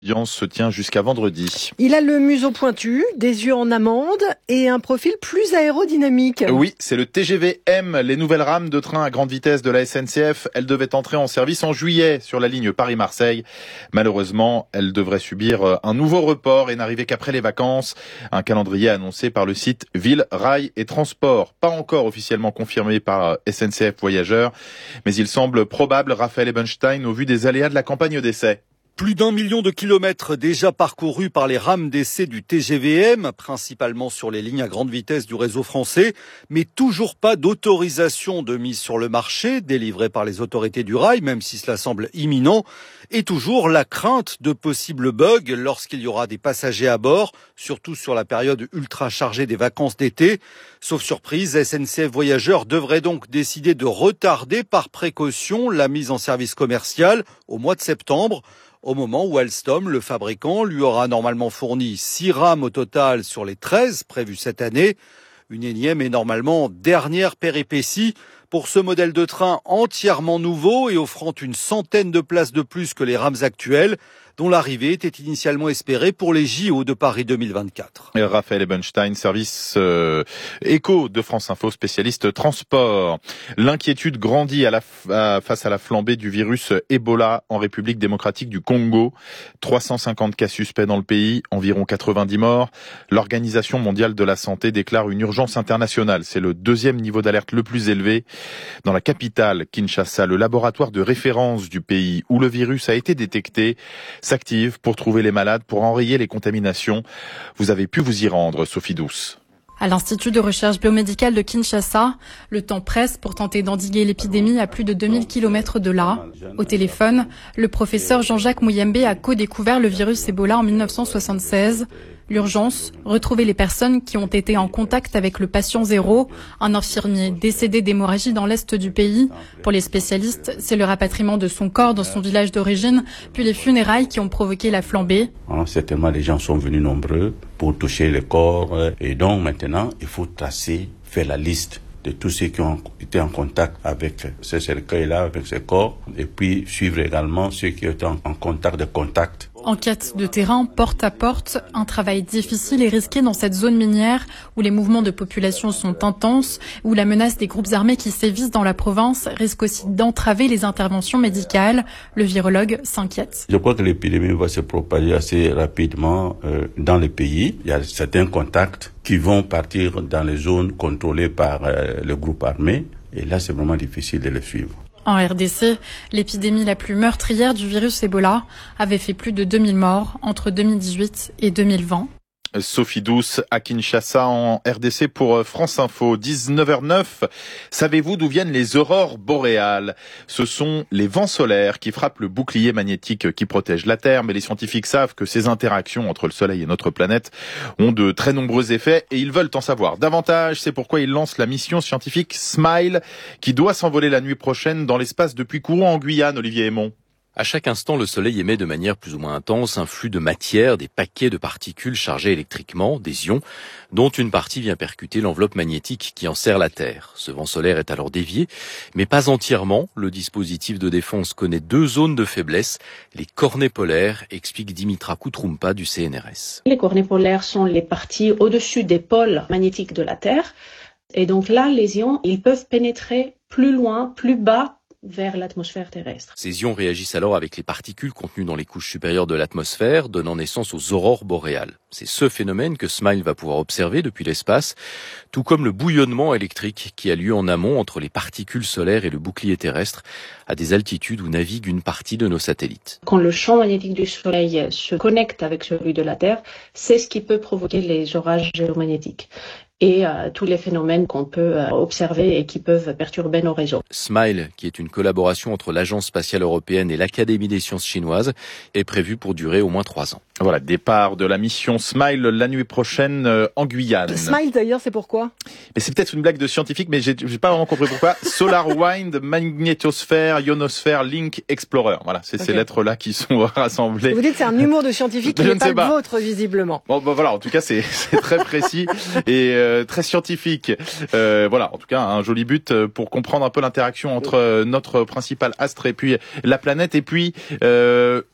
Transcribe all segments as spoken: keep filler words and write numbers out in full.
L'audience se tient jusqu'à vendredi. Il a le museau pointu, des yeux en amande et un profil plus aérodynamique. Oui, c'est le T G V M, les nouvelles rames de train à grande vitesse de la S N C F. Elles devaient entrer en service en juillet sur la ligne Paris-Marseille. Malheureusement, elles devraient subir un nouveau report et n'arriver qu'après les vacances. Un calendrier annoncé par le site Ville, Rail et Transport. Pas encore officiellement confirmé par S N C F Voyageurs, mais il semble probable, Raphaël Ebenstein, au vu des aléas de la campagne d'essai. Plus d'un million de kilomètres déjà parcourus par les rames d'essai du T G V M, principalement sur les lignes à grande vitesse du réseau français, mais toujours pas d'autorisation de mise sur le marché délivrée par les autorités du rail, même si cela semble imminent, et toujours la crainte de possibles bugs lorsqu'il y aura des passagers à bord, surtout sur la période ultra chargée des vacances d'été. Sauf surprise, S N C F Voyageurs devrait donc décider de retarder par précaution la mise en service commercial au mois de septembre, au moment où Alstom, le fabricant, lui aura normalement fourni six rames au total sur les treize prévues cette année. Une énième et normalement dernière péripétie pour ce modèle de train entièrement nouveau et offrant une centaine de places de plus que les rames actuelles, dont l'arrivée était initialement espérée pour les J O de Paris deux mille vingt-quatre. Et Raphaël Ebenstein, service euh, éco de France Info, spécialiste transport. L'inquiétude grandit à la, à, face à la flambée du virus Ebola en République démocratique du Congo. trois cent cinquante cas suspects dans le pays, environ quatre-vingt-dix morts. L'Organisation mondiale de la santé déclare une urgence internationale. C'est le deuxième niveau d'alerte le plus élevé. Dans la capitale, Kinshasa, le laboratoire de référence du pays où le virus a été détecté s'active pour trouver les malades, pour enrayer les contaminations. Vous avez pu vous y rendre, Sophie Douce. À l'Institut de recherche biomédicale de Kinshasa, le temps presse pour tenter d'endiguer l'épidémie à plus de deux mille kilomètres de là. Au téléphone, le professeur Jean-Jacques Mouyembe a co-découvert le virus Ebola en mille neuf cent soixante-seize. L'urgence, retrouver les personnes qui ont été en contact avec le patient zéro, un infirmier décédé d'hémorragie dans l'est du pays. Pour les spécialistes, c'est le rapatriement de son corps dans son village d'origine, puis les funérailles qui ont provoqué la flambée. Certainement, les gens sont venus nombreux pour toucher le corps. Et donc maintenant, il faut tracer, faire la liste de tous ceux qui ont été en contact avec ce cercueil-là, avec ce corps, et puis suivre également ceux qui étaient en contact de contact. Enquête de terrain, porte à porte, un travail difficile et risqué dans cette zone minière où les mouvements de population sont intenses, où la menace des groupes armés qui sévissent dans la province risque aussi d'entraver les interventions médicales. Le virologue s'inquiète. Je crois que l'épidémie va se propager assez rapidement euh, dans le pays. Il y a certains contacts qui vont partir dans les zones contrôlées par euh, le groupe armé, et là c'est vraiment difficile de les suivre. En R D C, l'épidémie la plus meurtrière du virus Ebola avait fait plus de deux mille morts entre deux mille dix-huit et deux mille vingt. Sophie Douce à Kinshasa en R D C pour France Info. dix-neuf heures neuf. Savez-vous d'où viennent les aurores boréales? Ce sont les vents solaires qui frappent le bouclier magnétique qui protège la Terre. Mais les scientifiques savent que ces interactions entre le Soleil et notre planète ont de très nombreux effets et ils veulent en savoir davantage. C'est pourquoi ils lancent la mission scientifique SMILE qui doit s'envoler la nuit prochaine dans l'espace depuis Kourou en Guyane, Olivier Aymon. À chaque instant, le Soleil émet de manière plus ou moins intense un flux de matière, des paquets de particules chargées électriquement, des ions, dont une partie vient percuter l'enveloppe magnétique qui enserre la Terre. Ce vent solaire est alors dévié, mais pas entièrement. Le dispositif de défense connaît deux zones de faiblesse, les cornets polaires, explique Dimitra Koutroumpa du C N R S. Les cornets polaires sont les parties au-dessus des pôles magnétiques de la Terre. Et donc là, les ions, ils peuvent pénétrer plus loin, plus bas, vers l'atmosphère terrestre. Ces ions réagissent alors avec les particules contenues dans les couches supérieures de l'atmosphère, donnant naissance aux aurores boréales. C'est ce phénomène que SMILE va pouvoir observer depuis l'espace, tout comme le bouillonnement électrique qui a lieu en amont entre les particules solaires et le bouclier terrestre, à des altitudes où navigue une partie de nos satellites. Quand le champ magnétique du Soleil se connecte avec celui de la Terre, c'est ce qui peut provoquer les orages géomagnétiques et euh, tous les phénomènes qu'on peut euh, observer et qui peuvent perturber nos réseaux. SMILE, qui est une collaboration entre l'Agence spatiale européenne et l'Académie des sciences chinoises, est prévue pour durer au moins trois ans. Voilà, départ de la mission SMILE la nuit prochaine euh, en Guyane. SMILE d'ailleurs, c'est pourquoi? Mais c'est peut-être une blague de scientifique, mais j'ai, j'ai pas vraiment compris pourquoi. Solar Wind, Magnétosphère, Ionosphère, Link, Explorer. Voilà, c'est okay. Ces lettres-là qui sont rassemblées. Vous dites que c'est un humour de scientifique qui n'est pas le pas. vôtre, visiblement. Bon, ben voilà, en tout cas, c'est, c'est très précis et euh, très scientifique. Euh, voilà, en tout cas, un joli but pour comprendre un peu l'interaction entre notre principal astre et puis la planète et puis euh,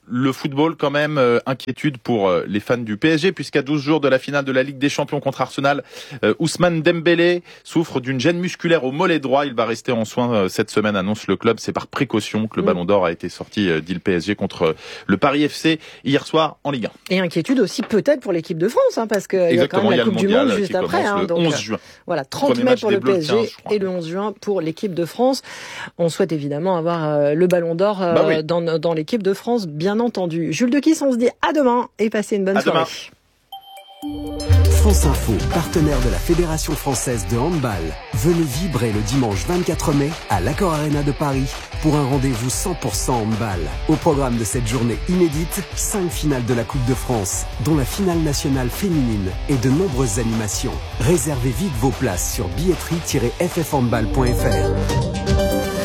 le football quand même, euh, inquiétude pour euh, les fans du P S G, puisqu'à douze jours de la finale de la Ligue des Champions contre Arsenal, euh, Ousmane Dembélé souffre d'une gêne musculaire au mollet droit. Il va rester en soins euh, cette semaine, annonce le club. C'est par précaution que le mmh. Ballon d'Or a été sorti, euh, dit le P S G, contre euh, le Paris F C hier soir en Ligue un. Et inquiétude aussi peut-être pour l'équipe de France, hein, parce qu'il y a quand même la Coupe du Monde juste après. Hein, le donc, onze juin. Voilà, trente mai pour le P S G quinze, et le onze juin pour l'équipe de France. On souhaite évidemment avoir euh, le Ballon d'Or euh, bah oui. dans, dans l'équipe de France, bien entendu. Jules de Kiss, on se dit à demain et passez une bonne à soirée. Demain. France Info, partenaire de la Fédération française de handball. Venez vibrer le dimanche vingt-quatre mai à l'Accor Arena de Paris pour un rendez-vous cent pour cent handball. Au programme de cette journée inédite, cinq finales de la Coupe de France, dont la finale nationale féminine et de nombreuses animations. Réservez vite vos places sur billetterie tiret f f handball point f r.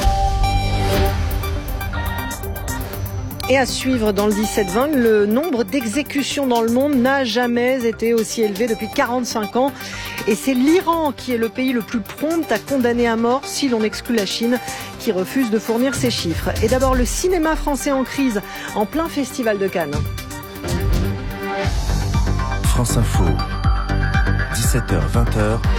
Et à suivre dans le dix-sept vingt, le nombre d'exécutions dans le monde n'a jamais été aussi élevé depuis quarante-cinq ans. Et c'est l'Iran qui est le pays le plus prompt à condamner à mort, si l'on exclut la Chine, qui refuse de fournir ces chiffres. Et d'abord, le cinéma français en crise, en plein festival de Cannes. France Info, dix-sept heures vingt.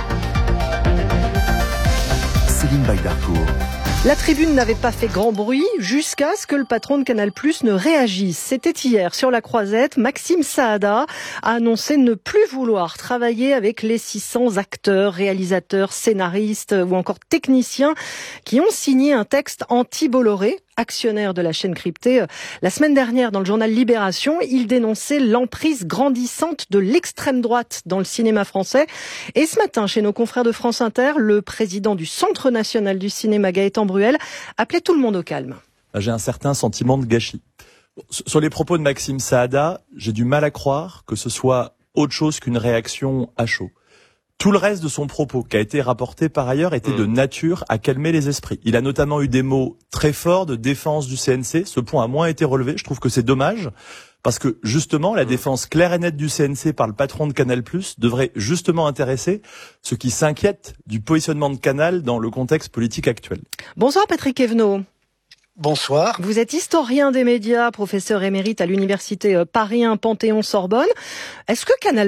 Céline Bagdarcourt. La tribune n'avait pas fait grand bruit jusqu'à ce que le patron de Canal+ ne réagisse. C'était hier sur la Croisette. Maxime Saada a annoncé ne plus vouloir travailler avec les six cents acteurs, réalisateurs, scénaristes ou encore techniciens qui ont signé un texte anti-Bolloré, actionnaire de la chaîne cryptée. La semaine dernière, dans le journal Libération, il dénonçait l'emprise grandissante de l'extrême droite dans le cinéma français. Et ce matin, chez nos confrères de France Inter, le président du Centre national du cinéma, Gaëtan Bruel, appelait tout le monde au calme. J'ai un certain sentiment de gâchis. Sur les propos de Maxime Saada, j'ai du mal à croire que ce soit autre chose qu'une réaction à chaud. Tout le reste de son propos, qui a été rapporté par ailleurs, était de nature à calmer les esprits. Il a notamment eu des mots très forts de défense du C N C. Ce point a moins été relevé. Je trouve que c'est dommage. Parce que, justement, la défense claire et nette du C N C par le patron de Canal+, devrait justement intéresser ceux qui s'inquiètent du positionnement de Canal dans le contexte politique actuel. Bonsoir Patrick Evenot. Bonsoir. Vous êtes historien des médias, professeur émérite à l'université Paris un Panthéon-Sorbonne. Est-ce que Canal+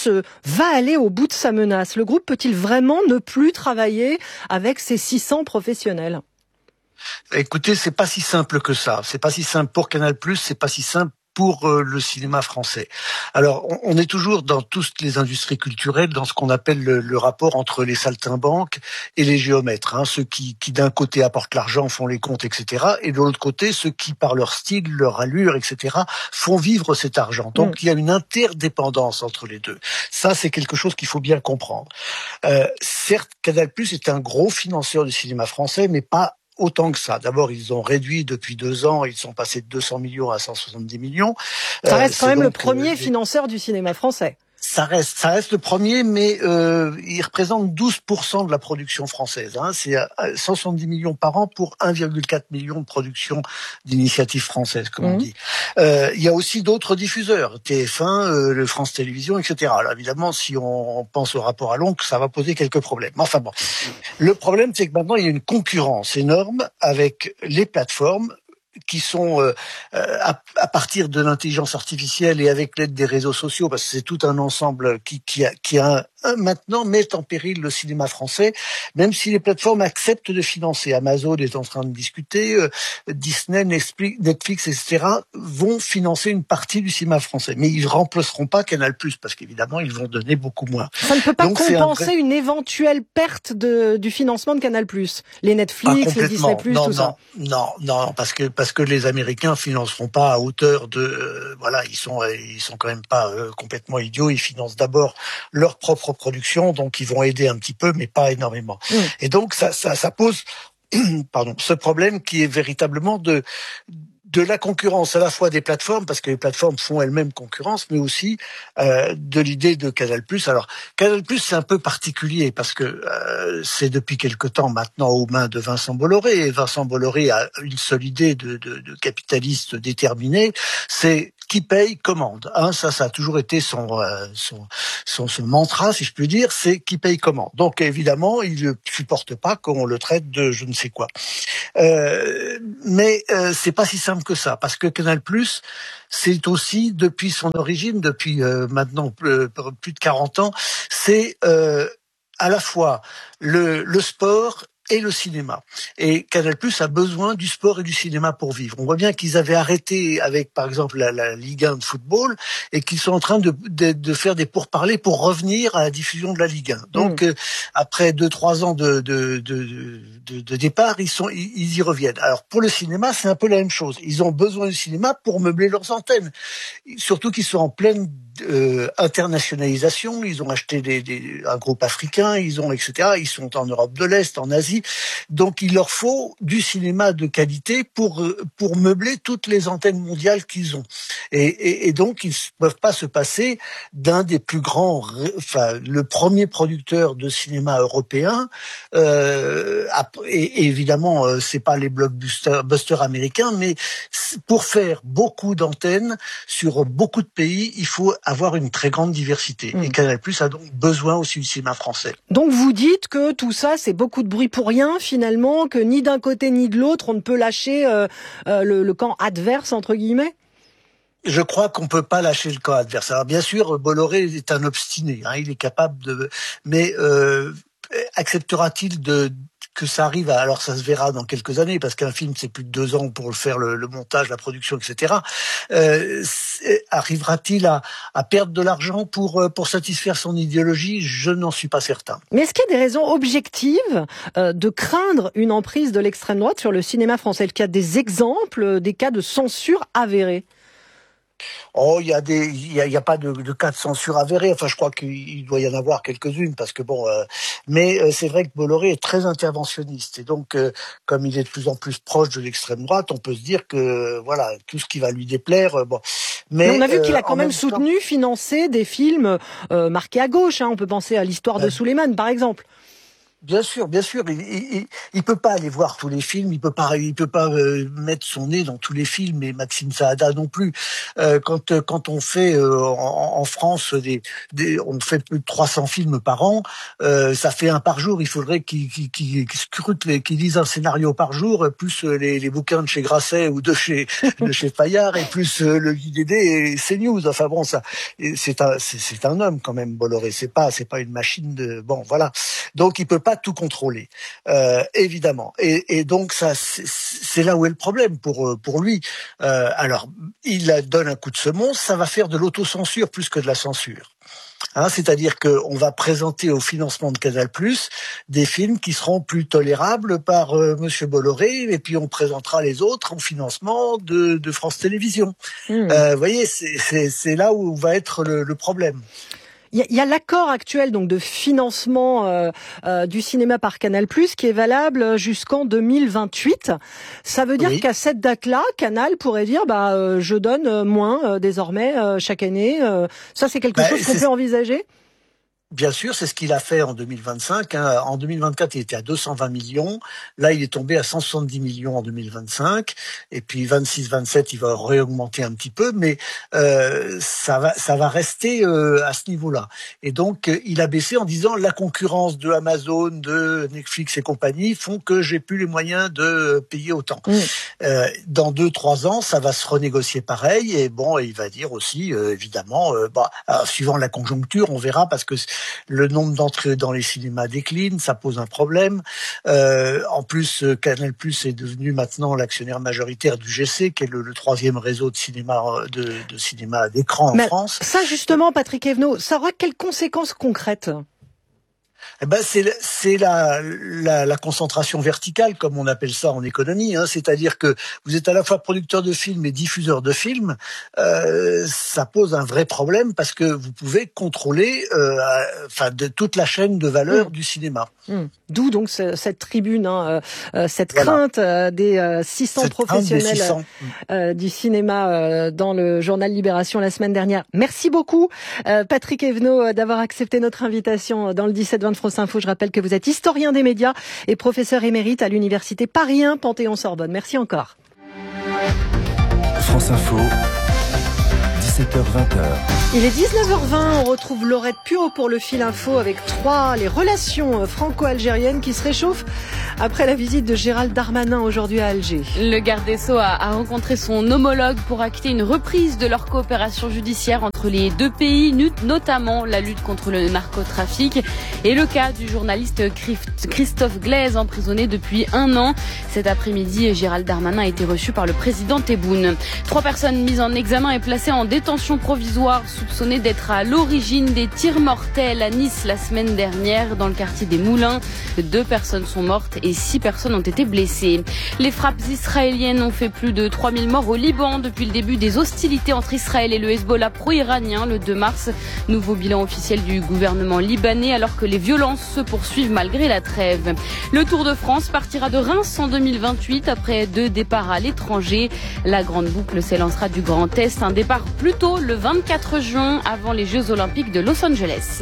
va aller au bout de sa menace ? Le groupe peut-il vraiment ne plus travailler avec ses six cents professionnels ? Écoutez, c'est pas si simple que ça. C'est pas si simple pour Canal+, c'est pas si simple pour euh, le cinéma français. Alors, on, on est toujours dans toutes les industries culturelles, dans ce qu'on appelle le, le rapport entre les saltimbanques et les géomètres, hein, ceux qui, qui d'un côté apportent l'argent, font les comptes, et cetera, et de l'autre côté, ceux qui, par leur style, leur allure, et cetera, font vivre cet argent. Donc, mmh. il y a une interdépendance entre les deux. Ça, c'est quelque chose qu'il faut bien comprendre. Euh, certes, Canal+ est un gros financeur du cinéma français, mais pas autant que ça. D'abord, ils ont réduit depuis deux ans, ils sont passés de deux cents millions à cent soixante-dix millions. Ça reste euh, quand même donc, le premier euh, financeur du cinéma français. Ça reste, ça reste le premier, mais euh, il représente douze pour cent de la production française. Hein. C'est cent soixante-dix millions par an pour un virgule quatre million de production d'initiatives françaises, comme mmh. on dit. Euh, il y a aussi d'autres diffuseurs, T F un, euh, le France Télévisions, et cetera. Alors évidemment, si on pense au rapport à l'oncle, ça va poser quelques problèmes. Enfin bon, le problème, c'est que maintenant, il y a une concurrence énorme avec les plateformes qui sont euh, à, à partir de l'intelligence artificielle et avec l'aide des réseaux sociaux, parce que c'est tout un ensemble qui, qui, a, qui a un, maintenant met en péril le cinéma français, même si les plateformes acceptent de financer. Amazon est en train de discuter, euh, Disney, Netflix, et cetera vont financer une partie du cinéma français, mais ils remplaceront pas Canal+, parce qu'évidemment ils vont donner beaucoup moins. Ça ne peut pas Donc, compenser vrai... une éventuelle perte de, du financement de Canal+, les Netflix, les Disney+, non, tout non, ça. Non, non, parce que parce que les Américains financeront pas à hauteur de, euh, voilà, ils sont ils sont quand même pas euh, complètement idiots. Ils financent d'abord leur propre production, donc ils vont aider un petit peu, mais pas énormément. Mmh. Et donc ça ça ça pose, pardon, ce problème qui est véritablement de de la concurrence à la fois des plateformes, parce que les plateformes font elles-mêmes concurrence, mais aussi euh, de l'idée de Canal+. Alors, Canal+, c'est un peu particulier, parce que euh, c'est depuis quelque temps maintenant aux mains de Vincent Bolloré, et Vincent Bolloré a une seule idée de, de, de capitaliste déterminé, c'est qui paye commande. Hein, ça, ça a toujours été son, euh, son, son, son mantra, si je puis dire, c'est qui paye commande. Donc évidemment, il ne supporte pas qu'on le traite de je ne sais quoi. Euh, mais euh, c'est pas si simple que ça, parce que Canal+, c'est aussi depuis son origine, depuis euh, maintenant plus, plus de quarante ans, c'est euh, à la fois le, le sport et le cinéma. Et Canal+ a besoin du sport et du cinéma pour vivre. On voit bien qu'ils avaient arrêté avec, par exemple, la, la Ligue un de football et qu'ils sont en train de, de, de faire des pourparlers pour revenir à la diffusion de la Ligue un. Donc, mmh. euh, après deux, trois ans de, de, de, de, de départ, ils sont, ils, ils y reviennent. Alors, pour le cinéma, c'est un peu la même chose. Ils ont besoin du cinéma pour meubler leurs antennes. Surtout qu'ils sont en pleine Euh, internationalisation, ils ont acheté des, des, un groupe africain, ils ont et cetera. Ils sont en Europe de l'Est, en Asie, donc il leur faut du cinéma de qualité pour pour meubler toutes les antennes mondiales qu'ils ont. Et, et, et donc ils ne peuvent pas se passer d'un des plus grands, enfin le premier producteur de cinéma européen. Euh, et, et évidemment, euh, c'est pas les blockbusters américains, mais pour faire beaucoup d'antennes sur beaucoup de pays, il faut avoir une très grande diversité. Mmh. Et Canal+ a donc besoin aussi du cinéma français. Donc vous dites que tout ça, c'est beaucoup de bruit pour rien, finalement, que ni d'un côté ni de l'autre, on ne peut lâcher euh, euh, le, le camp adverse, entre guillemets ? Je crois qu'on peut pas lâcher le camp adverse. Alors bien sûr, Bolloré est un obstiné, hein, il est capable de... Mais euh, acceptera-t-il de... que ça arrive, à, alors ça se verra dans quelques années, parce qu'un film c'est plus de deux ans pour le faire, le, le montage, la production, et cetera. Euh, arrivera-t-il à, à perdre de l'argent pour pour satisfaire son idéologie ? Je n'en suis pas certain. Mais est-ce qu'il y a des raisons objectives euh, de craindre une emprise de l'extrême droite sur le cinéma français ? Est-ce qu'il y a des exemples, des cas de censure avérés ? Oh, il y a des, il y a, il y a pas de, de cas de censure avérés. Enfin, je crois qu'il doit y en avoir quelques-unes, parce que bon, euh, mais euh, c'est vrai que Bolloré est très interventionniste, et donc euh, comme il est de plus en plus proche de l'extrême droite, on peut se dire que voilà, tout ce qui va lui déplaire, euh, bon. Mais, mais on a vu euh, qu'il a quand même, même soutenu, temps... financé des films euh, marqués à gauche. Hein. On peut penser à l'histoire ben... de Souleymane, par exemple. Bien sûr, bien sûr, il, il, il peut pas aller voir tous les films, il peut pas, il peut pas euh, mettre son nez dans tous les films, et Maxime Saada non plus. Euh, quand quand on fait euh, en, en France des, des, on fait plus de trois cents films par an, euh, ça fait un par jour. Il faudrait qu'il qu'il, qu'il, qu'il scrute, les, qu'il lise un scénario par jour, plus les, les bouquins de chez Grasset ou de chez de chez Fayard, et plus euh, le J D D et CNews. Enfin bon, ça, c'est un c'est, c'est un homme quand même, Bolloré. C'est pas c'est pas une machine de bon voilà. Donc il peut pas tout contrôler, euh, évidemment. Et, et donc ça, c'est, c'est là où est le problème pour pour lui. Euh, alors, il donne un coup de semonce, ça va faire de l'autocensure plus que de la censure. Hein, c'est-à-dire qu'on va présenter au financement de Canal+ des films qui seront plus tolérables par euh, Monsieur Bolloré, et puis on présentera les autres au financement de, de France Télévisions. Mmh. Euh, vous voyez, c'est, c'est, c'est là où va être le, le problème. Il y, y a l'accord actuel donc de financement euh, euh, du cinéma par Canal+, qui est valable jusqu'en deux mille vingt-huit. Ça veut dire oui. qu'à cette date-là, Canal pourrait dire bah euh, je donne moins euh, désormais euh, chaque année. Euh, ça c'est quelque bah, chose qu'on c'est... peut envisager ? Bien sûr, c'est ce qu'il a fait en deux mille vingt-cinq. Hein. En deux mille vingt-quatre, il était à deux cent vingt millions. Là, il est tombé à cent soixante-dix millions en deux mille vingt-cinq. Et puis vingt-six vingt-sept, il va réaugmenter un petit peu, mais euh, ça va, ça va rester euh, à ce niveau-là. Et donc, euh, il a baissé en disant la concurrence de Amazon, de Netflix et compagnie font que j'ai plus les moyens de payer autant. Mmh. Euh, dans deux, trois ans, ça va se renégocier pareil. Et bon, il va dire aussi, euh, évidemment, euh, bah, alors, suivant la conjoncture, on verra, parce que le nombre d'entrées dans les cinémas décline, ça pose un problème. Euh, en plus, Canal+ est devenu maintenant l'actionnaire majoritaire du G C, qui est le, le troisième réseau de cinéma de, de cinéma d'écran en Mais France. Ça, justement, Patrick Evenot, ça aura quelles conséquences concrètes ? Eh ben c'est c'est la, la la concentration verticale, comme on appelle ça en économie, hein, c'est-à-dire que vous êtes à la fois producteur de films et diffuseur de films. Euh, ça pose un vrai problème, parce que vous pouvez contrôler euh, enfin de toute la chaîne de valeur mmh. du cinéma. Mmh. D'où donc ce, cette tribune, hein, euh, cette voilà. crainte euh, des euh, six cents cette professionnels six cents. Euh, du cinéma euh, dans le journal Libération la semaine dernière. Merci beaucoup, euh, Patrick Evenot, d'avoir accepté notre invitation dans le dix-sept vingt de France Info. Je rappelle que vous êtes historien des médias et professeur émérite à l'université Paris un Panthéon-Sorbonne. Merci encore. France Info. dix-sept heures vingt. Il est dix-neuf heures vingt, on retrouve Laurette Puot pour le fil info avec trois, les relations franco-algériennes qui se réchauffent après la visite de Gérald Darmanin aujourd'hui à Alger. Le garde des Sceaux a, a rencontré son homologue pour acter une reprise de leur coopération judiciaire entre les deux pays, notamment la lutte contre le narcotrafic et le cas du journaliste Christophe Glaise emprisonné depuis un an. Cet après-midi, Gérald Darmanin a été reçu par le président Tebboune. Trois personnes mises en examen et placées en détention provisoire soupçonnées d'être à l'origine des tirs mortels à Nice la semaine dernière dans le quartier des Moulins. Deux personnes sont mortes et six personnes ont été blessées. Les frappes israéliennes ont fait plus de trois mille morts au Liban depuis le début des hostilités entre Israël et le Hezbollah pro-iranien le deux mars. Nouveau bilan officiel du gouvernement libanais alors que les violences se poursuivent malgré la trêve. Le Tour de France partira de Reims en deux mille vingt-huit après deux départs à l'étranger. La grande boucle s'élancera du Grand Est, un départ plus tôt le vingt-quatre juin avant les Jeux Olympiques de Los Angeles.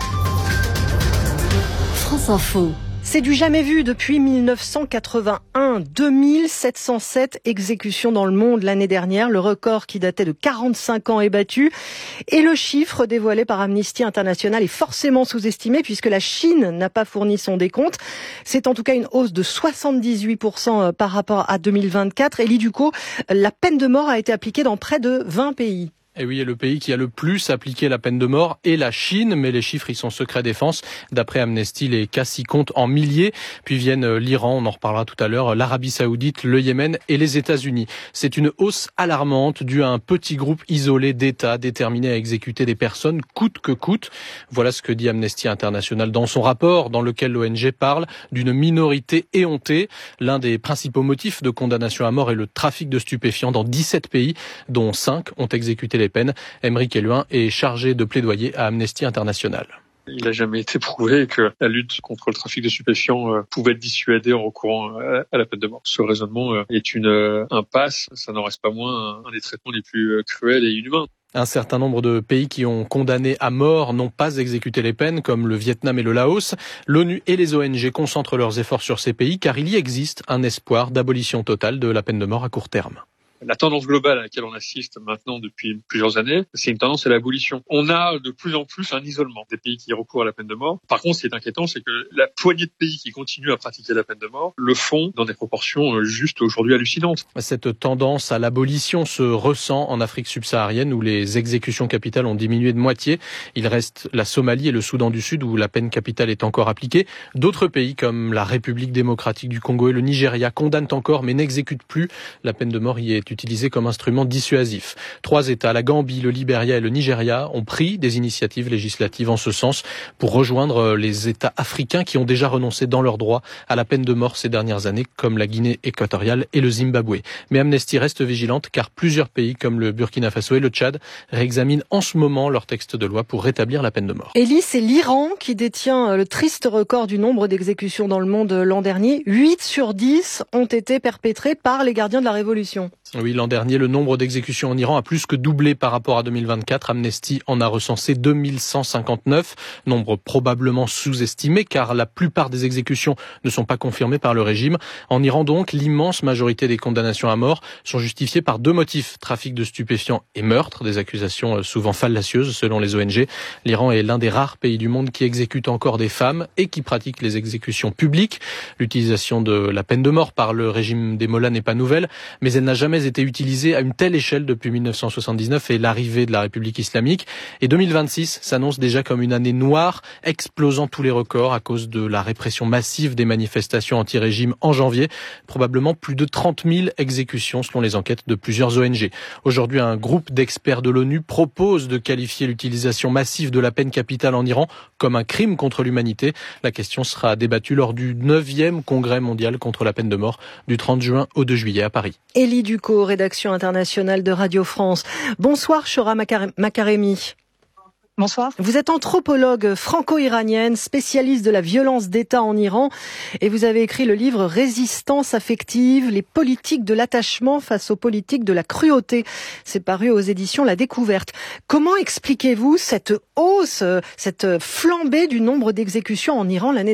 France Info. C'est du jamais vu depuis mille neuf cent quatre-vingt-un. deux mille sept cent sept exécutions dans le monde l'année dernière. Le record qui datait de quarante-cinq ans est battu. Et le chiffre dévoilé par Amnesty International est forcément sous-estimé puisque la Chine n'a pas fourni son décompte. C'est en tout cas une hausse de soixante-dix-huit pour cent par rapport à deux mille vingt-quatre. Elie Ducot, la peine de mort a été appliquée dans près de vingt pays. Et oui, et le pays qui a le plus appliqué la peine de mort est la Chine, mais les chiffres, ils sont secret défense. D'après Amnesty, les cas s'y comptent en milliers. Puis viennent l'Iran, on en reparlera tout à l'heure, l'Arabie Saoudite, le Yémen et les États-Unis. C'est une hausse alarmante due à un petit groupe isolé d'États déterminés à exécuter des personnes coûte que coûte. Voilà ce que dit Amnesty International dans son rapport, dans lequel l'O N G parle d'une minorité éhontée. L'un des principaux motifs de condamnation à mort est le trafic de stupéfiants dans dix-sept pays, dont cinq ont exécuté les peines. Aymeric Eluin est chargé de plaidoyer à Amnesty International. Il n'a jamais été prouvé que la lutte contre le trafic de stupéfiants euh, pouvait être dissuadée en recourant à, à la peine de mort. Ce raisonnement euh, est une euh, impasse, ça n'en reste pas moins un, un des traitements les plus euh, cruels et inhumains. Un certain nombre de pays qui ont condamné à mort n'ont pas exécuté les peines, comme le Vietnam et le Laos. L'ONU et les O N G concentrent leurs efforts sur ces pays car il y existe un espoir d'abolition totale de la peine de mort à court terme. La tendance globale à laquelle on assiste maintenant depuis plusieurs années, c'est une tendance à l'abolition. On a de plus en plus un isolement des pays qui recourent à la peine de mort. Par contre, ce qui est inquiétant, c'est que la poignée de pays qui continuent à pratiquer la peine de mort le font dans des proportions juste aujourd'hui hallucinantes. Cette tendance à l'abolition se ressent en Afrique subsaharienne où les exécutions capitales ont diminué de moitié. Il reste la Somalie et le Soudan du Sud où la peine capitale est encore appliquée. D'autres pays comme la République démocratique du Congo et le Nigeria condamnent encore mais n'exécutent plus. La peine de mort y est utilisé comme instrument dissuasif. Trois États, la Gambie, le Libéria et le Nigeria, ont pris des initiatives législatives en ce sens pour rejoindre les États africains qui ont déjà renoncé dans leur droit à la peine de mort ces dernières années, comme la Guinée équatoriale et le Zimbabwe. Mais Amnesty reste vigilante car plusieurs pays comme le Burkina Faso et le Tchad réexaminent en ce moment leur texte de loi pour rétablir la peine de mort. Elie, c'est l'Iran qui détient le triste record du nombre d'exécutions dans le monde l'an dernier. huit sur dix ont été perpétrées par les gardiens de la Révolution. Oui, l'an dernier, le nombre d'exécutions en Iran a plus que doublé par rapport à deux mille vingt-quatre. Amnesty en a recensé deux mille cent cinquante-neuf, nombre probablement sous-estimé car la plupart des exécutions ne sont pas confirmées par le régime. En Iran donc, l'immense majorité des condamnations à mort sont justifiées par deux motifs, trafic de stupéfiants et meurtre, des accusations souvent fallacieuses selon les O N G. L'Iran est l'un des rares pays du monde qui exécute encore des femmes et qui pratique les exécutions publiques. L'utilisation de la peine de mort par le régime des mollahs n'est pas nouvelle, mais elle n'a jamais été utilisée à une telle échelle depuis mille neuf cent soixante-dix-neuf et l'arrivée de la République islamique. Et deux mille vingt-six s'annonce déjà comme une année noire, explosant tous les records à cause de la répression massive des manifestations anti-régime en janvier. Probablement plus de trente mille exécutions selon les enquêtes de plusieurs O N G. Aujourd'hui, un groupe d'experts de l'ONU propose de qualifier l'utilisation massive de la peine capitale en Iran comme un crime contre l'humanité. La question sera débattue lors du neuvième congrès mondial contre la peine de mort du trente juin au deux juillet à Paris. Elie Ducot, rédaction internationale de Radio France. Bonsoir, Chora Makaremi. Bonsoir. Vous êtes anthropologue franco-iranienne, spécialiste de la violence d'État en Iran et vous avez écrit le livre Résistance affective, les politiques de l'attachement face aux politiques de la cruauté. C'est paru aux éditions La Découverte. Comment expliquez-vous cette hausse, cette flambée du nombre d'exécutions en Iran l'année dernière ?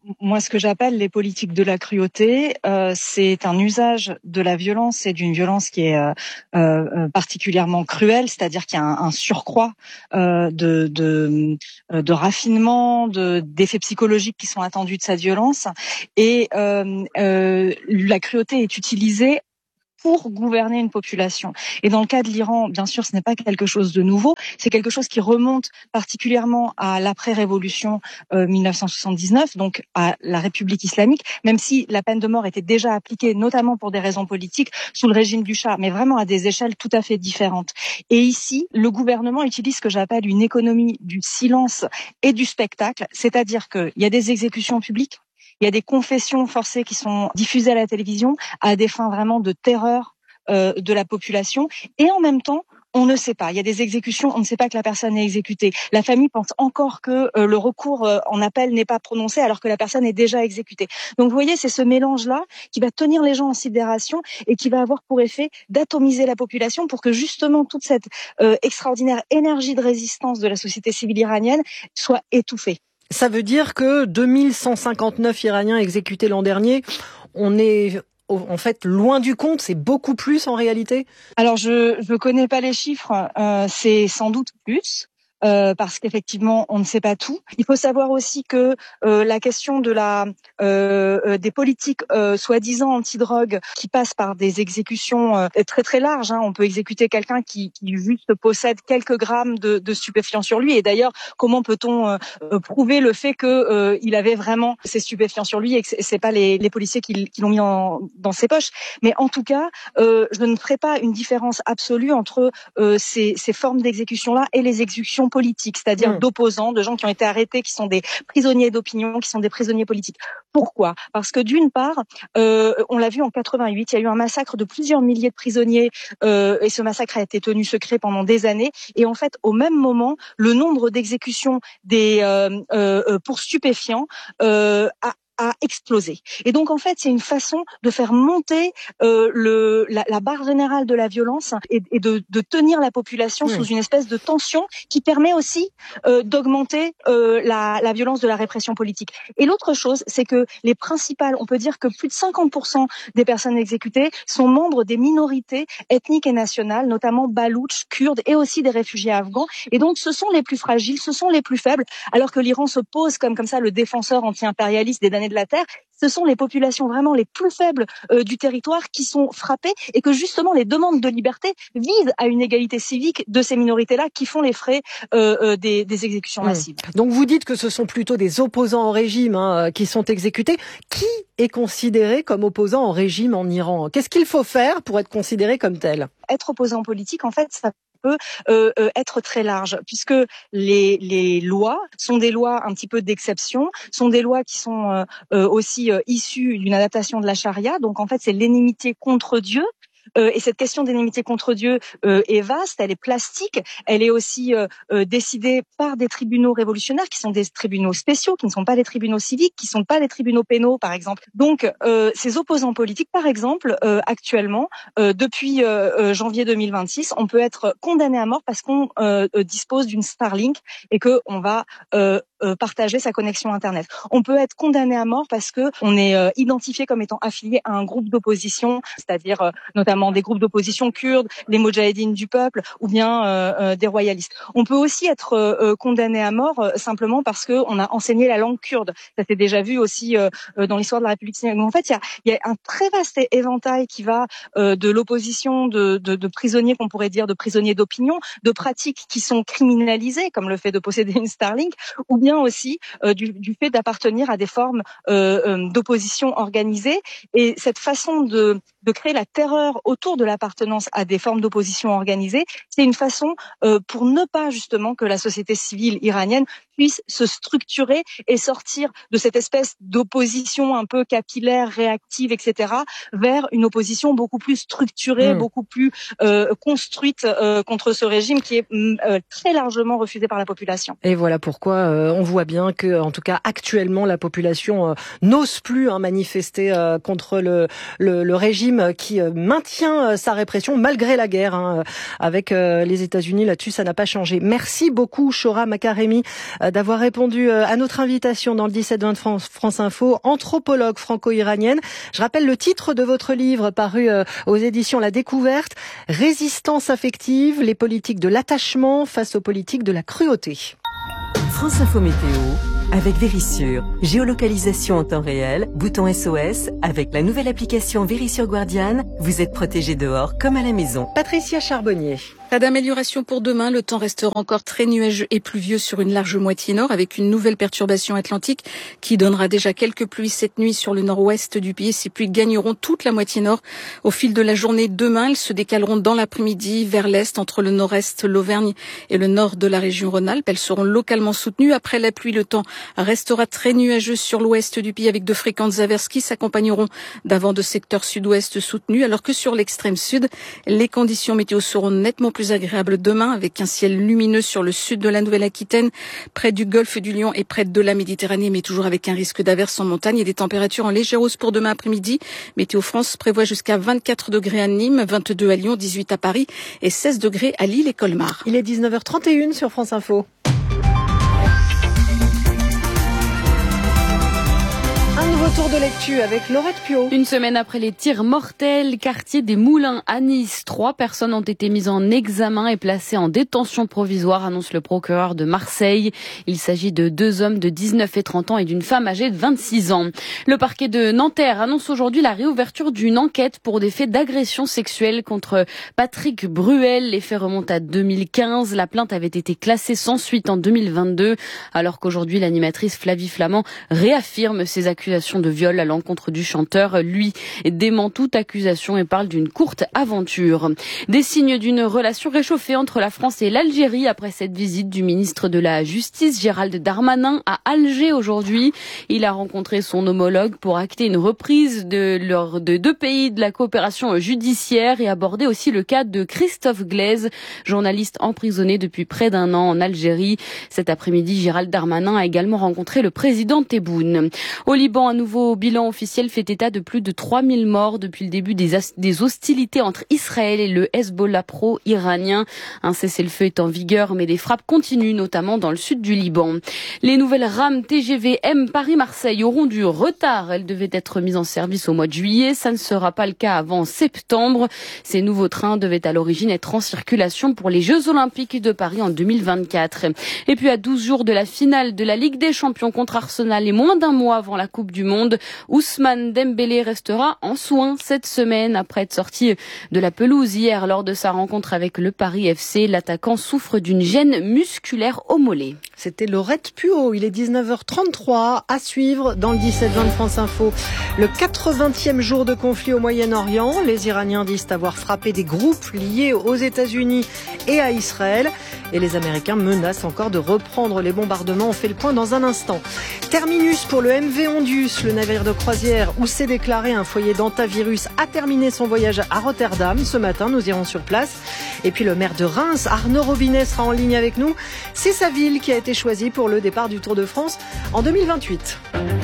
moi, ce que j'appelle les politiques de la cruauté, euh, c'est un usage de la violence et d'une violence qui est euh, euh, particulièrement cruelle, c'est-à-dire qu'il y a un, un surcroît euh, de, de, de raffinement, de, d'effets psychologiques qui sont attendus de cette violence. Et euh, euh, la cruauté est utilisée pour gouverner une population. Et dans le cas de l'Iran, bien sûr, ce n'est pas quelque chose de nouveau, c'est quelque chose qui remonte particulièrement à l'après-révolution euh, mille neuf cent soixante-dix-neuf, donc à la République islamique, même si la peine de mort était déjà appliquée, notamment pour des raisons politiques, sous le régime du Shah, mais vraiment à des échelles tout à fait différentes. Et ici, le gouvernement utilise ce que j'appelle une économie du silence et du spectacle, c'est-à-dire qu'il y a des exécutions publiques, il y a des confessions forcées qui sont diffusées à la télévision à des fins vraiment de terreur euh, de la population. Et en même temps, on ne sait pas. Il y a des exécutions, on ne sait pas que la personne est exécutée. La famille pense encore que euh, le recours euh, en appel n'est pas prononcé alors que la personne est déjà exécutée. Donc vous voyez, c'est ce mélange-là qui va tenir les gens en sidération et qui va avoir pour effet d'atomiser la population pour que justement toute cette euh, extraordinaire énergie de résistance de la société civile iranienne soit étouffée. Ça veut dire que deux mille cent cinquante-neuf Iraniens exécutés l'an dernier, on est en fait loin du compte, c'est beaucoup plus en réalité? Alors je je connais pas les chiffres, euh, c'est sans doute plus. Euh, parce qu'effectivement, on ne sait pas tout. Il faut savoir aussi que euh, la question de la euh, des politiques euh, soi-disant anti-drogue qui passent par des exécutions euh, très très larges. Hein. On peut exécuter quelqu'un qui, qui juste possède quelques grammes de, de stupéfiants sur lui. Et d'ailleurs, comment peut-on euh, prouver le fait que euh, il avait vraiment ces stupéfiants sur lui et que c'est, c'est pas les, les policiers qui, qui l'ont mis en, dans ses poches? Mais en tout cas, euh, je ne ferai pas une différence absolue entre euh, ces, ces formes d'exécution-là et les exécutions politiques, c'est-à-dire mmh. d'opposants, de gens qui ont été arrêtés, qui sont des prisonniers d'opinion, qui sont des prisonniers politiques. Pourquoi? Parce que d'une part, euh, on l'a vu en quatre-vingt-huit, il y a eu un massacre de plusieurs milliers de prisonniers euh, et ce massacre a été tenu secret pendant des années. Et en fait, au même moment, le nombre d'exécutions des euh, euh, pour stupéfiants euh, a a explosé. Et donc en fait, c'est une façon de faire monter euh, le la, la barre générale de la violence et, et de, de tenir la population oui. sous une espèce de tension qui permet aussi euh, d'augmenter euh, la, la violence de la répression politique. Et l'autre chose, c'est que les principales, on peut dire que plus de cinquante pour cent des personnes exécutées sont membres des minorités ethniques et nationales, notamment baloutches, kurdes et aussi des réfugiés afghans. Et donc ce sont les plus fragiles, ce sont les plus faibles, alors que l'Iran se pose comme comme ça le défenseur anti-impérialiste des damnés de la terre. Ce sont les populations vraiment les plus faibles euh, du territoire qui sont frappées et que justement les demandes de liberté visent à une égalité civique de ces minorités-là qui font les frais euh, euh, des, des exécutions mmh. massives. Donc vous dites que ce sont plutôt des opposants au régime hein, qui sont exécutés. Qui est considéré comme opposant au régime en Iran? Qu'est-ce qu'il faut faire pour être considéré comme tel? Être opposant politique, en fait, ça peut euh, euh, être très large, puisque les, les lois sont des lois un petit peu d'exception, sont des lois qui sont euh, euh, aussi euh, issues d'une adaptation de la charia. Donc en fait, c'est l'inimitié contre Dieu. Euh, et cette question d'inimitié contre Dieu euh, est vaste, elle est plastique, elle est aussi euh, euh, décidée par des tribunaux révolutionnaires qui sont des tribunaux spéciaux, qui ne sont pas des tribunaux civiques, qui ne sont pas des tribunaux pénaux, par exemple. Donc, euh, ces opposants politiques, par exemple, euh, actuellement, euh, depuis euh, janvier deux mille vingt-six, on peut être condamné à mort parce qu'on euh, dispose d'une Starlink et que on va euh, euh, partager sa connexion Internet. On peut être condamné à mort parce que on est euh, identifié comme étant affilié à un groupe d'opposition, c'est-à-dire euh, notamment des groupes d'opposition kurdes, les Moudjahidines du peuple ou bien euh, euh, des royalistes. On peut aussi être euh, condamné à mort euh, simplement parce que on a enseigné la langue kurde. Ça s'est déjà vu aussi euh, dans l'histoire de la République islamique. Donc en fait, il y a, il y a un très vaste éventail qui va euh, de l'opposition, de, de, de prisonniers qu'on pourrait dire de prisonniers d'opinion, de pratiques qui sont criminalisées comme le fait de posséder une Starlink, ou bien aussi euh, du, du fait d'appartenir à des formes euh, euh, d'opposition organisée. Et cette façon de, de créer la terreur autour de l'appartenance à des formes d'opposition organisée, c'est une façon euh, pour ne pas justement que la société civile iranienne puisse se structurer et sortir de cette espèce d'opposition un peu capillaire, réactive, et cetera, vers une opposition beaucoup plus structurée, mmh. beaucoup plus euh, construite euh, contre ce régime qui est euh, très largement refusé par la population. Et voilà pourquoi euh, on voit bien que, en tout cas, actuellement, la population euh, n'ose plus hein, manifester euh, contre le, le, le régime qui euh, maintient euh, sa répression malgré la guerre. Hein, avec euh, les États-Unis, là-dessus, ça n'a pas changé. Merci beaucoup, Chora Makaremi, euh, d'avoir répondu euh, à notre invitation dans le dix-sept vingt de France, France Info, anthropologue franco-iranienne. Je rappelle le titre de votre livre paru euh, aux éditions La Découverte, Résistance affective, les politiques de l'attachement face aux politiques de la cruauté. France Info Météo avec Vérissure. Géolocalisation en temps réel, bouton S O S. Avec la nouvelle application Vérissure Guardian, vous êtes protégé dehors comme à la maison. Patricia Charbonnier. Pas d'amélioration pour demain. Le temps restera encore très nuageux et pluvieux sur une large moitié nord avec une nouvelle perturbation atlantique qui donnera déjà quelques pluies cette nuit sur le nord-ouest du pays. Ces pluies gagneront toute la moitié nord au fil de la journée. Demain, elles se décaleront dans l'après-midi vers l'est entre le nord-est, l'Auvergne et le nord de la région Rhône-Alpes. Elles seront localement soutenues. Après la pluie, le temps restera très nuageux sur l'ouest du pays avec de fréquentes averses qui s'accompagneront d'un vent de secteur sud-ouest soutenu, alors que sur l'extrême sud, les conditions météo seront nettement plus agréable demain avec un ciel lumineux sur le sud de la Nouvelle-Aquitaine, près du golfe du Lion et près de la Méditerranée, mais toujours avec un risque d'averse en montagne et des températures en légère hausse pour demain après-midi. Météo France prévoit jusqu'à vingt-quatre degrés à Nîmes, vingt-deux à Lyon, dix-huit à Paris et seize degrés à Lille et Colmar. Il est dix-neuf heures trente et une sur France Info. Un nouveau tour de lecture avec Laurette Piot. Une semaine après les tirs mortels, quartier des Moulins à Nice, trois personnes ont été mises en examen et placées en détention provisoire, annonce le procureur de Marseille. Il s'agit de deux hommes de dix-neuf et trente ans et d'une femme âgée de vingt-six ans. Le parquet de Nanterre annonce aujourd'hui la réouverture d'une enquête pour des faits d'agression sexuelle contre Patrick Bruel. Les faits remontent à deux mille quinze. La plainte avait été classée sans suite en deux mille vingt-deux, alors qu'aujourd'hui l'animatrice Flavie Flamand réaffirme ses accusations de viol à l'encontre du chanteur. Lui dément toute accusation et parle d'une courte aventure. Des signes d'une relation réchauffée entre la France et l'Algérie après cette visite du ministre de la Justice Gérald Darmanin à Alger aujourd'hui. Il a rencontré son homologue pour acter une reprise de leurs de deux pays de la coopération judiciaire et aborder aussi le cas de Christophe Glaise, journaliste emprisonné depuis près d'un an en Algérie. Cet après-midi, Gérald Darmanin a également rencontré le président Tebboune. Au Liban, un nouveau bilan officiel fait état de plus de trois mille morts depuis le début des, des hostilités entre Israël et le Hezbollah pro-iranien. Un cessez-le-feu est en vigueur, mais des frappes continuent, notamment dans le sud du Liban. Les nouvelles rames T G V M Paris-Marseille auront du retard. Elles devaient être mises en service au mois de juillet. Ça ne sera pas le cas avant septembre. Ces nouveaux trains devaient à l'origine être en circulation pour les Jeux Olympiques de Paris en deux mille vingt-quatre. Et puis à douze jours de la finale de la Ligue des Champions contre Arsenal et moins d'un mois avant la Coupe du Monde, Ousmane Dembélé restera en soins cette semaine après être sorti de la pelouse hier lors de sa rencontre avec le Paris F C. L'attaquant souffre d'une gêne musculaire au mollet. C'était Laurette Puot. Il est dix-neuf heures trente-trois à suivre dans le dix-sept vingt de France Info. Le quatre-vingtième jour de conflit au Moyen-Orient. Les Iraniens disent avoir frappé des groupes liés aux États-Unis et à Israël. Et les Américains menacent encore de reprendre les bombardements. On fait le point dans un instant. Terminus pour le M V Ondius, le navire de croisière où s'est déclaré un foyer d'antavirus, a terminé son voyage à Rotterdam. Ce matin, nous irons sur place. Et puis le maire de Reims, Arnaud Robinet, sera en ligne avec nous. C'est sa ville qui a été choisie pour le départ du Tour de France en deux mille vingt-huit.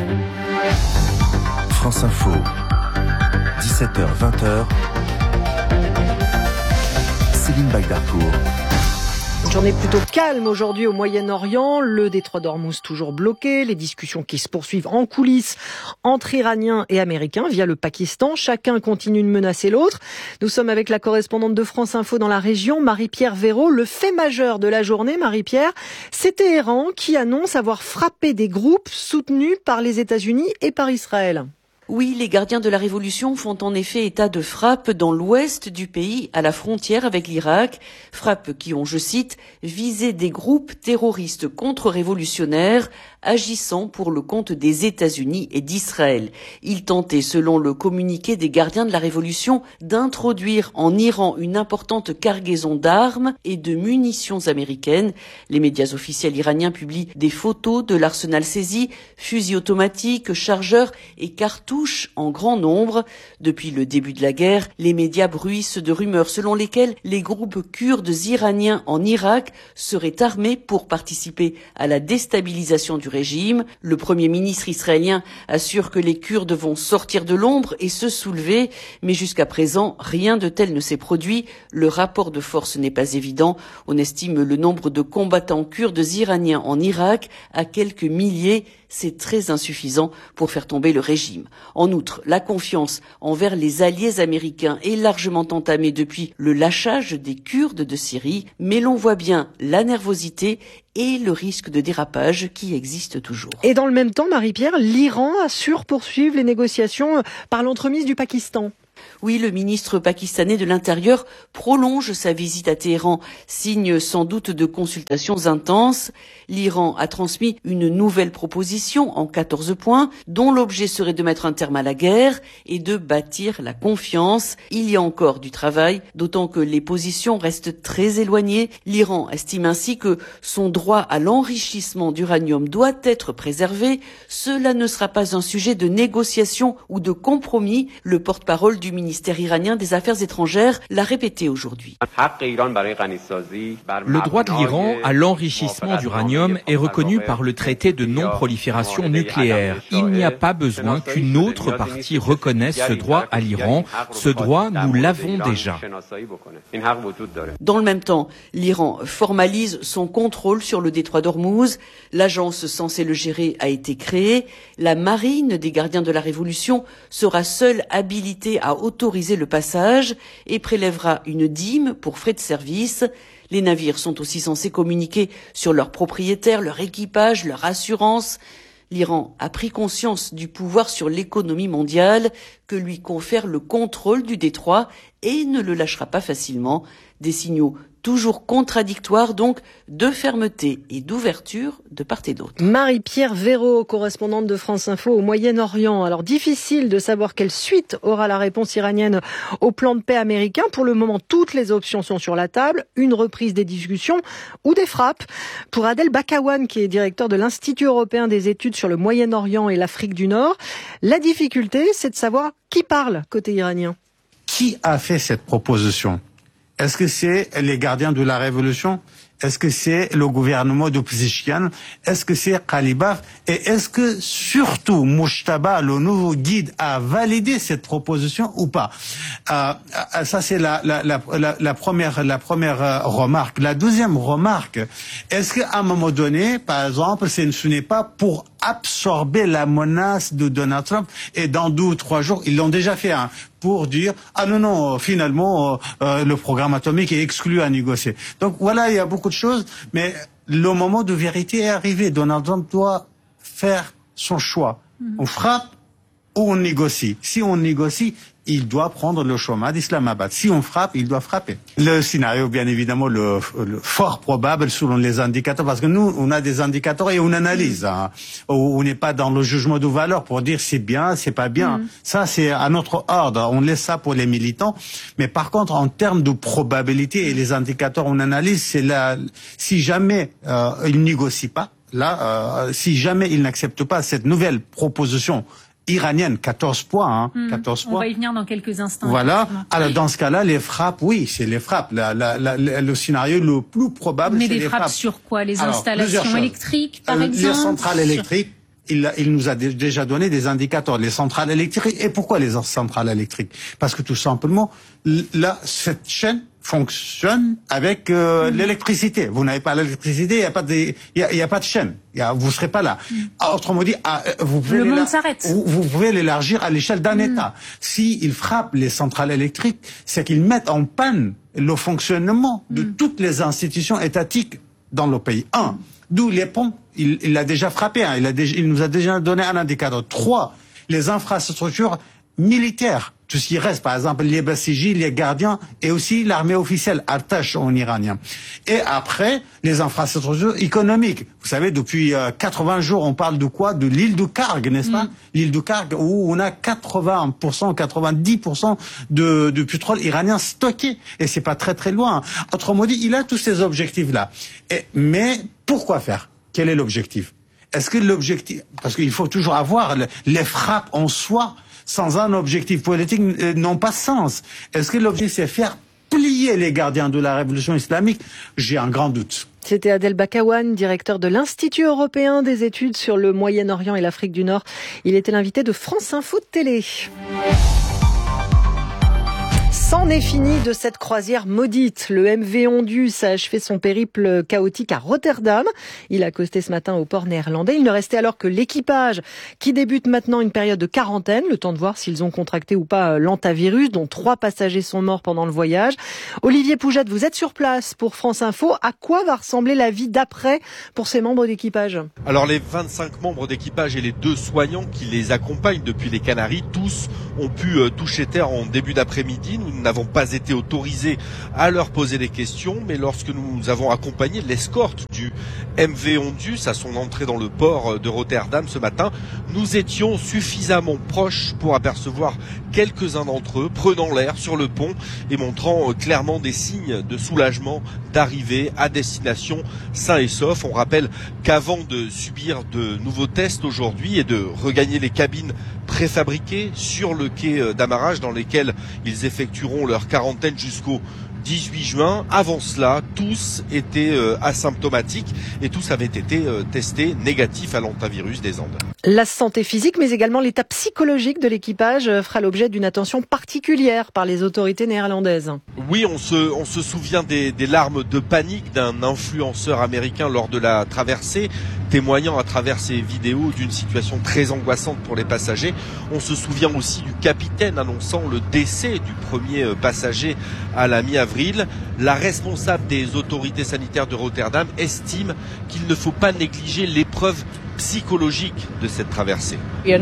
France Info, dix-sept heures vingt. Céline Bagdarcourt. Une journée plutôt calme aujourd'hui au Moyen-Orient, le détroit d'Ormuz toujours bloqué, les discussions qui se poursuivent en coulisses entre Iraniens et Américains via le Pakistan. Chacun continue de menacer l'autre. Nous sommes avec la correspondante de France Info dans la région, Marie-Pierre Véraud. Le fait majeur de la journée, Marie-Pierre, c'est Téhéran qui annonce avoir frappé des groupes soutenus par les États-Unis et par Israël. Oui, les gardiens de la Révolution font en effet état de frappes dans l'ouest du pays, à la frontière avec l'Irak. Frappes qui ont, je cite, visé des groupes terroristes contre-révolutionnaires agissant pour le compte des États-Unis et d'Israël. Ils tentaient, selon le communiqué des gardiens de la Révolution, d'introduire en Iran une importante cargaison d'armes et de munitions américaines. Les médias officiels iraniens publient des photos de l'arsenal saisi, fusils automatiques, chargeurs et cartouches touche en grand nombre. Depuis le début de la guerre, les médias bruissent de rumeurs selon lesquelles les groupes kurdes iraniens en Irak seraient armés pour participer à la déstabilisation du régime. Le premier ministre israélien assure que les Kurdes vont sortir de l'ombre et se soulever, mais jusqu'à présent, rien de tel ne s'est produit. Le rapport de force n'est pas évident. On estime le nombre de combattants kurdes iraniens en Irak à quelques milliers. C'est très insuffisant pour faire tomber le régime. En outre, la confiance envers les alliés américains est largement entamée depuis le lâchage des Kurdes de Syrie, mais l'on voit bien la nervosité et le risque de dérapage qui existe toujours. Et dans le même temps, Marie-Pierre, l'Iran assure poursuivre les négociations par l'entremise du Pakistan. Oui, le ministre pakistanais de l'Intérieur prolonge sa visite à Téhéran, signe sans doute de consultations intenses. L'Iran a transmis une nouvelle proposition en quatorze points, dont l'objet serait de mettre un terme à la guerre et de bâtir la confiance. Il y a encore du travail, d'autant que les positions restent très éloignées. L'Iran estime ainsi que son droit à l'enrichissement d'uranium doit être préservé. Cela ne sera pas un sujet de négociation ou de compromis. Le porte-parole du ministère iranien des Affaires étrangères l'a répété aujourd'hui. Le droit de l'Iran à l'enrichissement d'uranium est reconnu par le traité de non-prolifération nucléaire. Il n'y a pas besoin qu'une autre partie reconnaisse ce droit à l'Iran. Ce droit, nous l'avons déjà. Dans le même temps, l'Iran formalise son contrôle sur le détroit d'Ormuz. L'agence censée le gérer a été créée. La marine des gardiens de la Révolution sera seule habilitée à autoriser le passage et prélèvera une dîme pour frais de service. Les navires sont aussi censés communiquer sur leurs propriétaires, leur équipage, leur assurance. L'Iran a pris conscience du pouvoir sur l'économie mondiale que lui confère le contrôle du détroit et ne le lâchera pas facilement. Des signaux toujours contradictoires donc, de fermeté et d'ouverture de part et d'autre. Marie-Pierre Véraud, correspondante de France Info au Moyen-Orient. Alors difficile de savoir quelle suite aura la réponse iranienne au plan de paix américain. Pour le moment, toutes les options sont sur la table. Une reprise des discussions ou des frappes. Pour Adel Bakawan, qui est directeur de l'Institut européen des études sur le Moyen-Orient et l'Afrique du Nord, la difficulté, c'est de savoir qui parle côté iranien. Qui a fait cette proposition ? Est-ce que c'est les gardiens de la révolution? Est-ce que c'est le gouvernement de Pezeshkian? Est-ce que c'est Qalibaf? Et est-ce que surtout Mujtaba, le nouveau guide, a validé cette proposition ou pas? euh, Ça c'est la, la, la, la, la première, la première remarque. La deuxième remarque, est-ce qu'à un moment donné, par exemple, ce n'est pas pour absorber la menace de Donald Trump, et dans deux ou trois jours, ils l'ont déjà fait, hein, pour dire ah non non finalement euh, le programme atomique est exclu à négocier. Donc voilà, il y a beaucoup de choses, mais le moment de vérité est arrivé. Donald Trump doit faire son choix. Mm-hmm. On frappe ou on négocie. Si on négocie, il doit prendre le chemin d'Islamabad. Si on frappe, il doit frapper. Le scénario, bien évidemment, le, le fort probable selon les indicateurs, parce que nous, on a des indicateurs et on analyse. Hein. On n'est pas dans le jugement de valeur pour dire c'est bien, c'est pas bien. Mmh. Ça, c'est à notre ordre. On laisse ça pour les militants. Mais par contre, en termes de probabilité et les indicateurs, on analyse, c'est là, si jamais euh, il négocie pas, là, euh, si jamais il n'accepte pas cette nouvelle proposition iranienne, quatorze points, hein, mmh, quatorze on points. va y venir dans quelques instants. Voilà. Alors dans ce cas-là, les frappes, oui, c'est les frappes. La, la, la, le scénario le plus probable, mais c'est des les frappes. frappes. Sur quoi? Les Alors, installations électriques, par euh, exemple? Les centrales électriques. Il, il nous a d- déjà donné des indicateurs. Les centrales électriques. Et pourquoi les centrales électriques? Parce que tout simplement, là, cette chaîne fonctionne avec euh, mmh. l'électricité. Vous n'avez pas l'électricité, il n'y a pas de, il y a, y a pas de chaîne. Y a, vous serez pas là. Mmh. Autrement dit, ah, vous pouvez le monde s'arrête. Vous, vous pouvez l'élargir à l'échelle d'un mmh. État. S'ils frappent les centrales électriques, c'est qu'ils mettent en panne le fonctionnement de mmh. toutes les institutions étatiques dans le pays. Un, d'où les ponts. Il, il a déjà frappé. Hein. Il, a déjà, il nous a déjà donné un indicateur. Trois, les infrastructures militaires. Tout ce qui reste, par exemple, les Basiji, les gardiens, et aussi l'armée officielle, Artash en iranien. Et après, les infrastructures économiques. Vous savez, depuis euh, quatre-vingts jours, on parle de quoi? De l'île de Karg, n'est-ce pas? Mm. L'île de Karg, où on a quatre-vingts pour cent, quatre-vingt-dix pour cent de, de pétrole iranien stocké. Et c'est pas très très loin. Autrement dit, il a tous ces objectifs-là. Et, mais pourquoi faire? Quel est l'objectif? Est-ce que l'objectif, parce qu'il faut toujours avoir le, les frappes en soi, sans un objectif politique n'ont pas de sens. Est-ce que l'objectif c'est faire plier les gardiens de la révolution islamique? J'ai un grand doute. C'était Adel Bakawan, directeur de l'Institut européen des études sur le Moyen-Orient et l'Afrique du Nord. Il était l'invité de France Info Télé. C'en est fini de cette croisière maudite. Le M V Ondus a achevé son périple chaotique à Rotterdam. Il a accosté ce matin au port néerlandais. Il ne restait alors que l'équipage qui débute maintenant une période de quarantaine, le temps de voir s'ils ont contracté ou pas l'hantavirus, dont trois passagers sont morts pendant le voyage. Olivier Poujade, vous êtes sur place pour France Info. À quoi va ressembler la vie d'après pour ces membres d'équipage? Alors les vingt-cinq membres d'équipage et les deux soignants qui les accompagnent depuis les Canaries, tous ont pu toucher terre en début d'après-midi. Nous n'avons pas été autorisés à leur poser des questions, mais lorsque nous avons accompagné l'escorte du M V Ondus à son entrée dans le port de Rotterdam ce matin, nous étions suffisamment proches pour apercevoir quelques-uns d'entre eux prenant l'air sur le pont et montrant clairement des signes de soulagement d'arriver à destination sains et saufs. On rappelle qu'avant de subir de nouveaux tests aujourd'hui et de regagner les cabines préfabriquées sur le quai d'amarrage dans lesquelles ils effectueront leur quarantaine jusqu'au dix-huit juin. Avant cela, tous étaient euh, asymptomatiques et tous avaient été euh, testés négatifs à l'hantavirus des Andes. La santé physique, mais également l'état psychologique de l'équipage fera l'objet d'une attention particulière par les autorités néerlandaises. Oui, on se, on se souvient des, des larmes de panique d'un influenceur américain lors de la traversée, témoignant à travers ses vidéos d'une situation très angoissante pour les passagers. On se souvient aussi du capitaine annonçant le décès du premier passager à la mi-avril. La responsable des autorités sanitaires de Rotterdam estime qu'il ne faut pas négliger l'épreuve psychologique de cette traversée.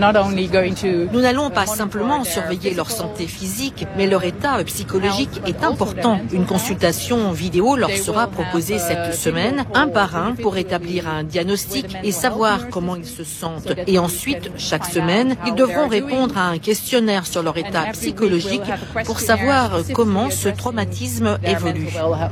Nous n'allons pas simplement surveiller leur santé physique, mais leur état psychologique est important. Une consultation vidéo leur sera proposée cette semaine, un par un, pour établir un diagnostic et savoir comment ils se sentent. Et ensuite, chaque semaine, ils devront répondre à un questionnaire sur leur état psychologique pour savoir comment ce traumatisme évolue.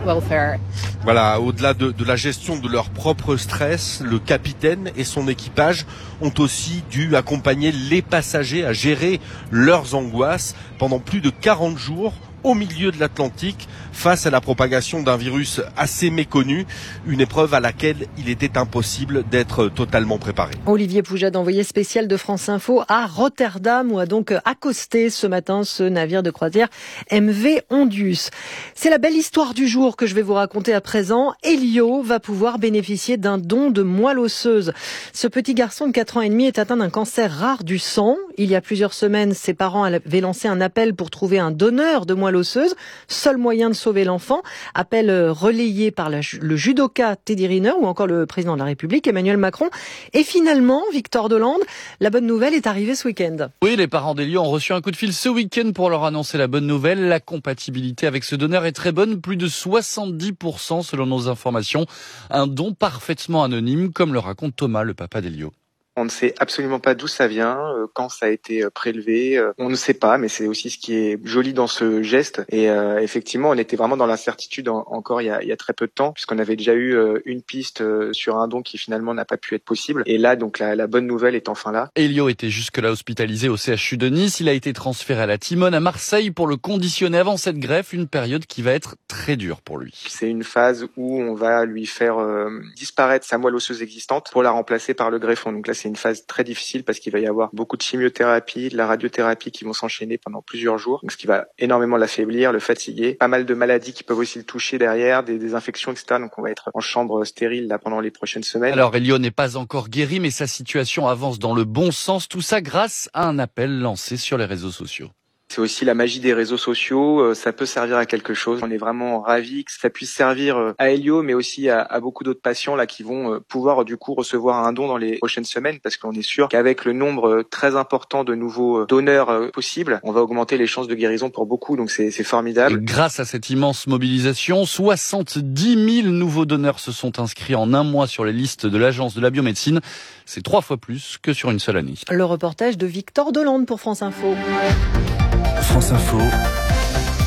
Voilà, au-delà de, de la gestion de leur propre stress, le capitaine et son équipage ont aussi dû accompagner les passagers à gérer leurs angoisses pendant plus de quarante jours au milieu de l'Atlantique face à la propagation d'un virus assez méconnu, une épreuve à laquelle il était impossible d'être totalement préparé. Olivier Poujade, envoyé spécial de France Info à Rotterdam, où a donc accosté ce matin ce navire de croisière M V Ondus. C'est la belle histoire du jour que je vais vous raconter à présent. Elio va pouvoir bénéficier d'un don de moelle osseuse. Ce petit garçon de quatre ans et demi est atteint d'un cancer rare du sang. Il y a plusieurs semaines, ses parents avaient lancé un appel pour trouver un donneur de moelle osseuse, seul moyen de sauver l'enfant. Appel relayé par la, le judoka Teddy Riner ou encore le président de la République Emmanuel Macron. Et finalement, Victor Delande, la bonne nouvelle est arrivée ce week-end. Oui, les parents d'Elio ont reçu un coup de fil ce week-end pour leur annoncer la bonne nouvelle. La compatibilité avec ce donneur est très bonne, plus de soixante-dix pour cent selon nos informations. Un don parfaitement anonyme, comme le raconte Thomas, le papa d'Elio. On ne sait absolument pas d'où ça vient, quand ça a été prélevé. On ne sait pas, mais c'est aussi ce qui est joli dans ce geste. Et euh, effectivement, on était vraiment dans l'incertitude en, encore il y, a, il y a très peu de temps, puisqu'on avait déjà eu une piste sur un don qui finalement n'a pas pu être possible. Et là, donc la, la bonne nouvelle est enfin là. Elio était jusque-là hospitalisé au C H U de Nice. Il a été transféré à la Timone à Marseille pour le conditionner avant cette greffe, une période qui va être très dure pour lui. C'est une phase où on va lui faire euh, disparaître sa moelle osseuse existante pour la remplacer par le greffon. Donc là, c'est une phase très difficile parce qu'il va y avoir beaucoup de chimiothérapie, de la radiothérapie qui vont s'enchaîner pendant plusieurs jours, donc ce qui va énormément l'affaiblir, le fatiguer. Pas mal de maladies qui peuvent aussi le toucher derrière, des, des infections, et cetera. Donc on va être en chambre stérile là pendant les prochaines semaines. Alors Elio n'est pas encore guéri, mais sa situation avance dans le bon sens. Tout ça grâce à un appel lancé sur les réseaux sociaux. C'est aussi la magie des réseaux sociaux, ça peut servir à quelque chose. On est vraiment ravis que ça puisse servir à Elio, mais aussi à, à beaucoup d'autres patients là qui vont pouvoir du coup recevoir un don dans les prochaines semaines, parce qu'on est sûr qu'avec le nombre très important de nouveaux donneurs possibles, on va augmenter les chances de guérison pour beaucoup, donc c'est, c'est formidable. Et grâce à cette immense mobilisation, soixante-dix mille nouveaux donneurs se sont inscrits en un mois sur les listes de l'Agence de la biomédecine. C'est trois fois plus que sur une seule année. Le reportage de Victor Delande pour France Info. France Info,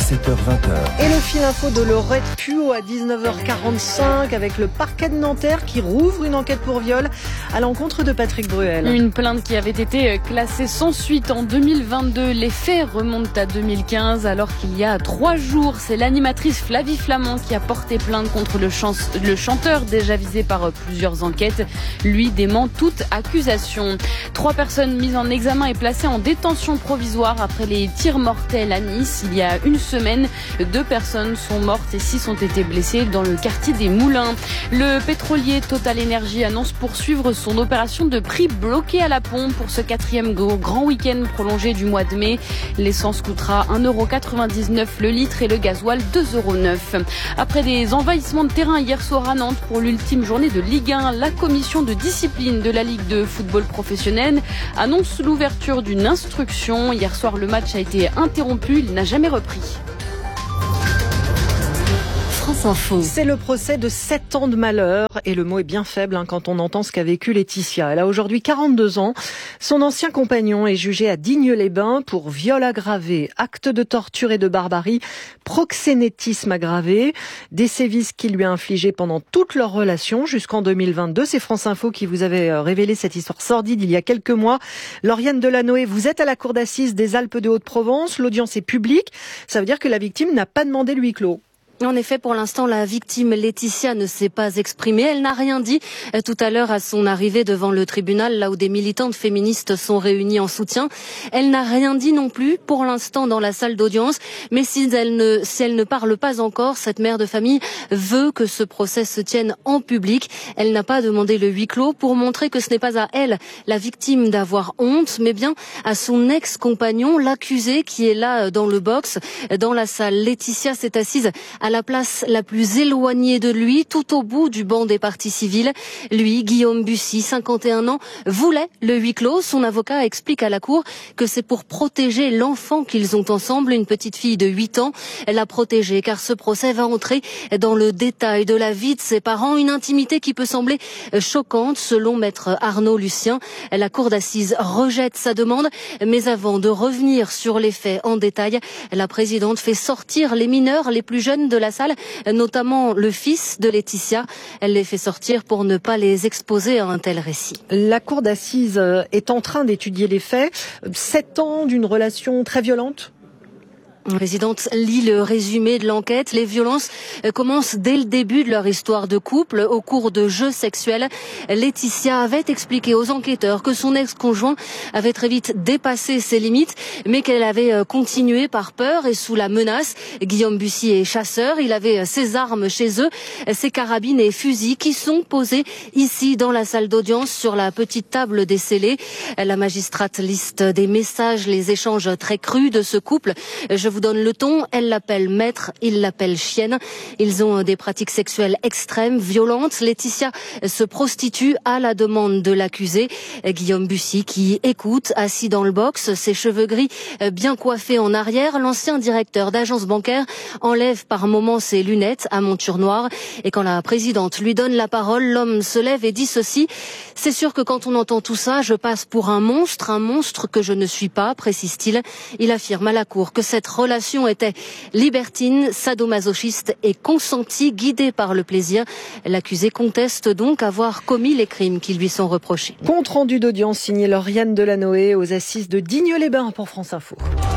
dix-sept heures vingt. Et le fil info de Laurette Puot à dix-neuf heures quarante-cinq avec le parquet de Nanterre qui rouvre une enquête pour viol à l'encontre de Patrick Bruel. Une plainte qui avait été classée sans suite en deux mille vingt-deux. Les faits remontent à deux mille quinze alors qu'il y a trois jours, c'est l'animatrice Flavie Flamand qui a porté plainte contre le, chant- le chanteur déjà visé par plusieurs enquêtes. Lui dément toute accusation. Trois personnes mises en examen et placées en détention provisoire après les tirs mortels à Nice. Il y a une semaine, deux personnes sont mortes et six ont été blessées dans le quartier des Moulins. Le pétrolier Total Energy annonce poursuivre son opération de prix bloqué à la pompe pour ce quatrième grand week-end prolongé du mois de mai. L'essence coûtera un euro quatre-vingt-dix-neuf le litre et le gasoil deux euros neuf. Après des envahissements de terrain hier soir à Nantes pour l'ultime journée de Ligue un, la commission de discipline de la Ligue de football professionnel annonce l'ouverture d'une instruction. Hier soir, le match a été interrompu, il n'a jamais repris. C'est le procès de sept ans de malheur et le mot est bien faible hein, quand on entend ce qu'a vécu Laetitia. Elle a aujourd'hui quarante-deux ans. Son ancien compagnon est jugé à Digne-les-Bains pour viol aggravé, acte de torture et de barbarie, proxénétisme aggravé, des sévices qu'il lui a infligés pendant toute leur relation jusqu'en deux mille vingt-deux. C'est France Info qui vous avait révélé cette histoire sordide il y a quelques mois. Lauriane Delanoë, vous êtes à la cour d'assises des Alpes de Haute-Provence. L'audience est publique. Ça veut dire que la victime n'a pas demandé le huis clos. En effet, pour l'instant, la victime Laetitia ne s'est pas exprimée. Elle n'a rien dit tout à l'heure à son arrivée devant le tribunal, là où des militantes féministes sont réunies en soutien. Elle n'a rien dit non plus, pour l'instant, dans la salle d'audience. Mais si elle ne, si elle ne parle pas encore, cette mère de famille veut que ce procès se tienne en public. Elle n'a pas demandé le huis clos pour montrer que ce n'est pas à elle, la victime, d'avoir honte, mais bien à son ex-compagnon, l'accusé, qui est là dans le box, dans la salle. Laetitia s'est assise à la place la plus éloignée de lui, tout au bout du banc des parties civiles. Lui, Guillaume Bussy, cinquante et un ans, voulait le huis clos. Son avocat explique à la cour que c'est pour protéger l'enfant qu'ils ont ensemble, une petite fille de huit ans. Elle a protégé car ce procès va entrer dans le détail de la vie de ses parents, une intimité qui peut sembler choquante selon maître Arnaud Lucien. La cour d'assises rejette sa demande, mais avant de revenir sur les faits en détail, la présidente fait sortir les mineurs les plus jeunes de la salle, notamment le fils de Laetitia. Elle les fait sortir pour ne pas les exposer à un tel récit. La cour d'assises est en train d'étudier les faits. Sept ans d'une relation très violente. La présidente lit le résumé de l'enquête. Les violences commencent dès le début de leur histoire de couple. Au cours de jeux sexuels, Laetitia avait expliqué aux enquêteurs que son ex-conjoint avait très vite dépassé ses limites, mais qu'elle avait continué par peur et sous la menace. Guillaume Bussy est chasseur. Il avait ses armes chez eux, ses carabines et fusils qui sont posés ici dans la salle d'audience sur la petite table des scellés. La magistrate liste des messages, les échanges très crus de ce couple. Je vous donne le ton, elle l'appelle maître, il l'appelle chienne. Ils ont des pratiques sexuelles extrêmes, violentes. Laetitia se prostitue à la demande de l'accusé. Guillaume Bussy qui écoute, assis dans le box, ses cheveux gris bien coiffés en arrière. L'ancien directeur d'agence bancaire enlève par moments ses lunettes à monture noire. Et quand la présidente lui donne la parole, l'homme se lève et dit ceci: c'est sûr que quand on entend tout ça, je passe pour un monstre, un monstre que je ne suis pas, précise-t-il. Il affirme à la cour que cette relation était libertine, sadomasochiste et consentie, guidée par le plaisir. L'accusé conteste donc avoir commis les crimes qui lui sont reprochés. Compte rendu d'audience signé Lauriane Delanoë aux assises de Digne-les-Bains pour France Info.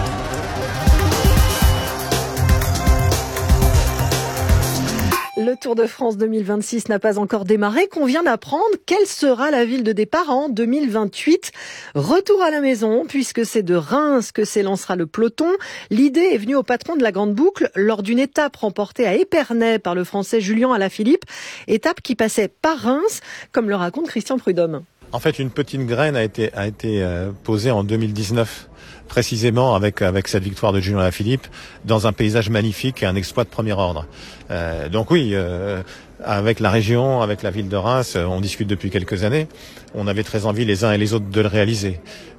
Le Tour de France deux mille vingt-six n'a pas encore démarré, qu'on vient d'apprendre quelle sera la ville de départ en deux mille vingt-huit. Retour à la maison, puisque c'est de Reims que s'élancera le peloton. L'idée est venue au patron de la Grande Boucle lors d'une étape remportée à Épernay par le Français Julien Alaphilippe. Étape qui passait par Reims, comme le raconte Christian Prudhomme. En fait, une petite graine a été, a été euh, posée en deux mille dix-neuf. Précisément avec avec cette victoire de Julien Alaphilippe dans un paysage magnifique et un exploit de premier ordre. Euh, donc oui, euh, Avec la région, avec la ville de Reims, on discute depuis quelques années. On avait très envie les uns et les autres de le réaliser.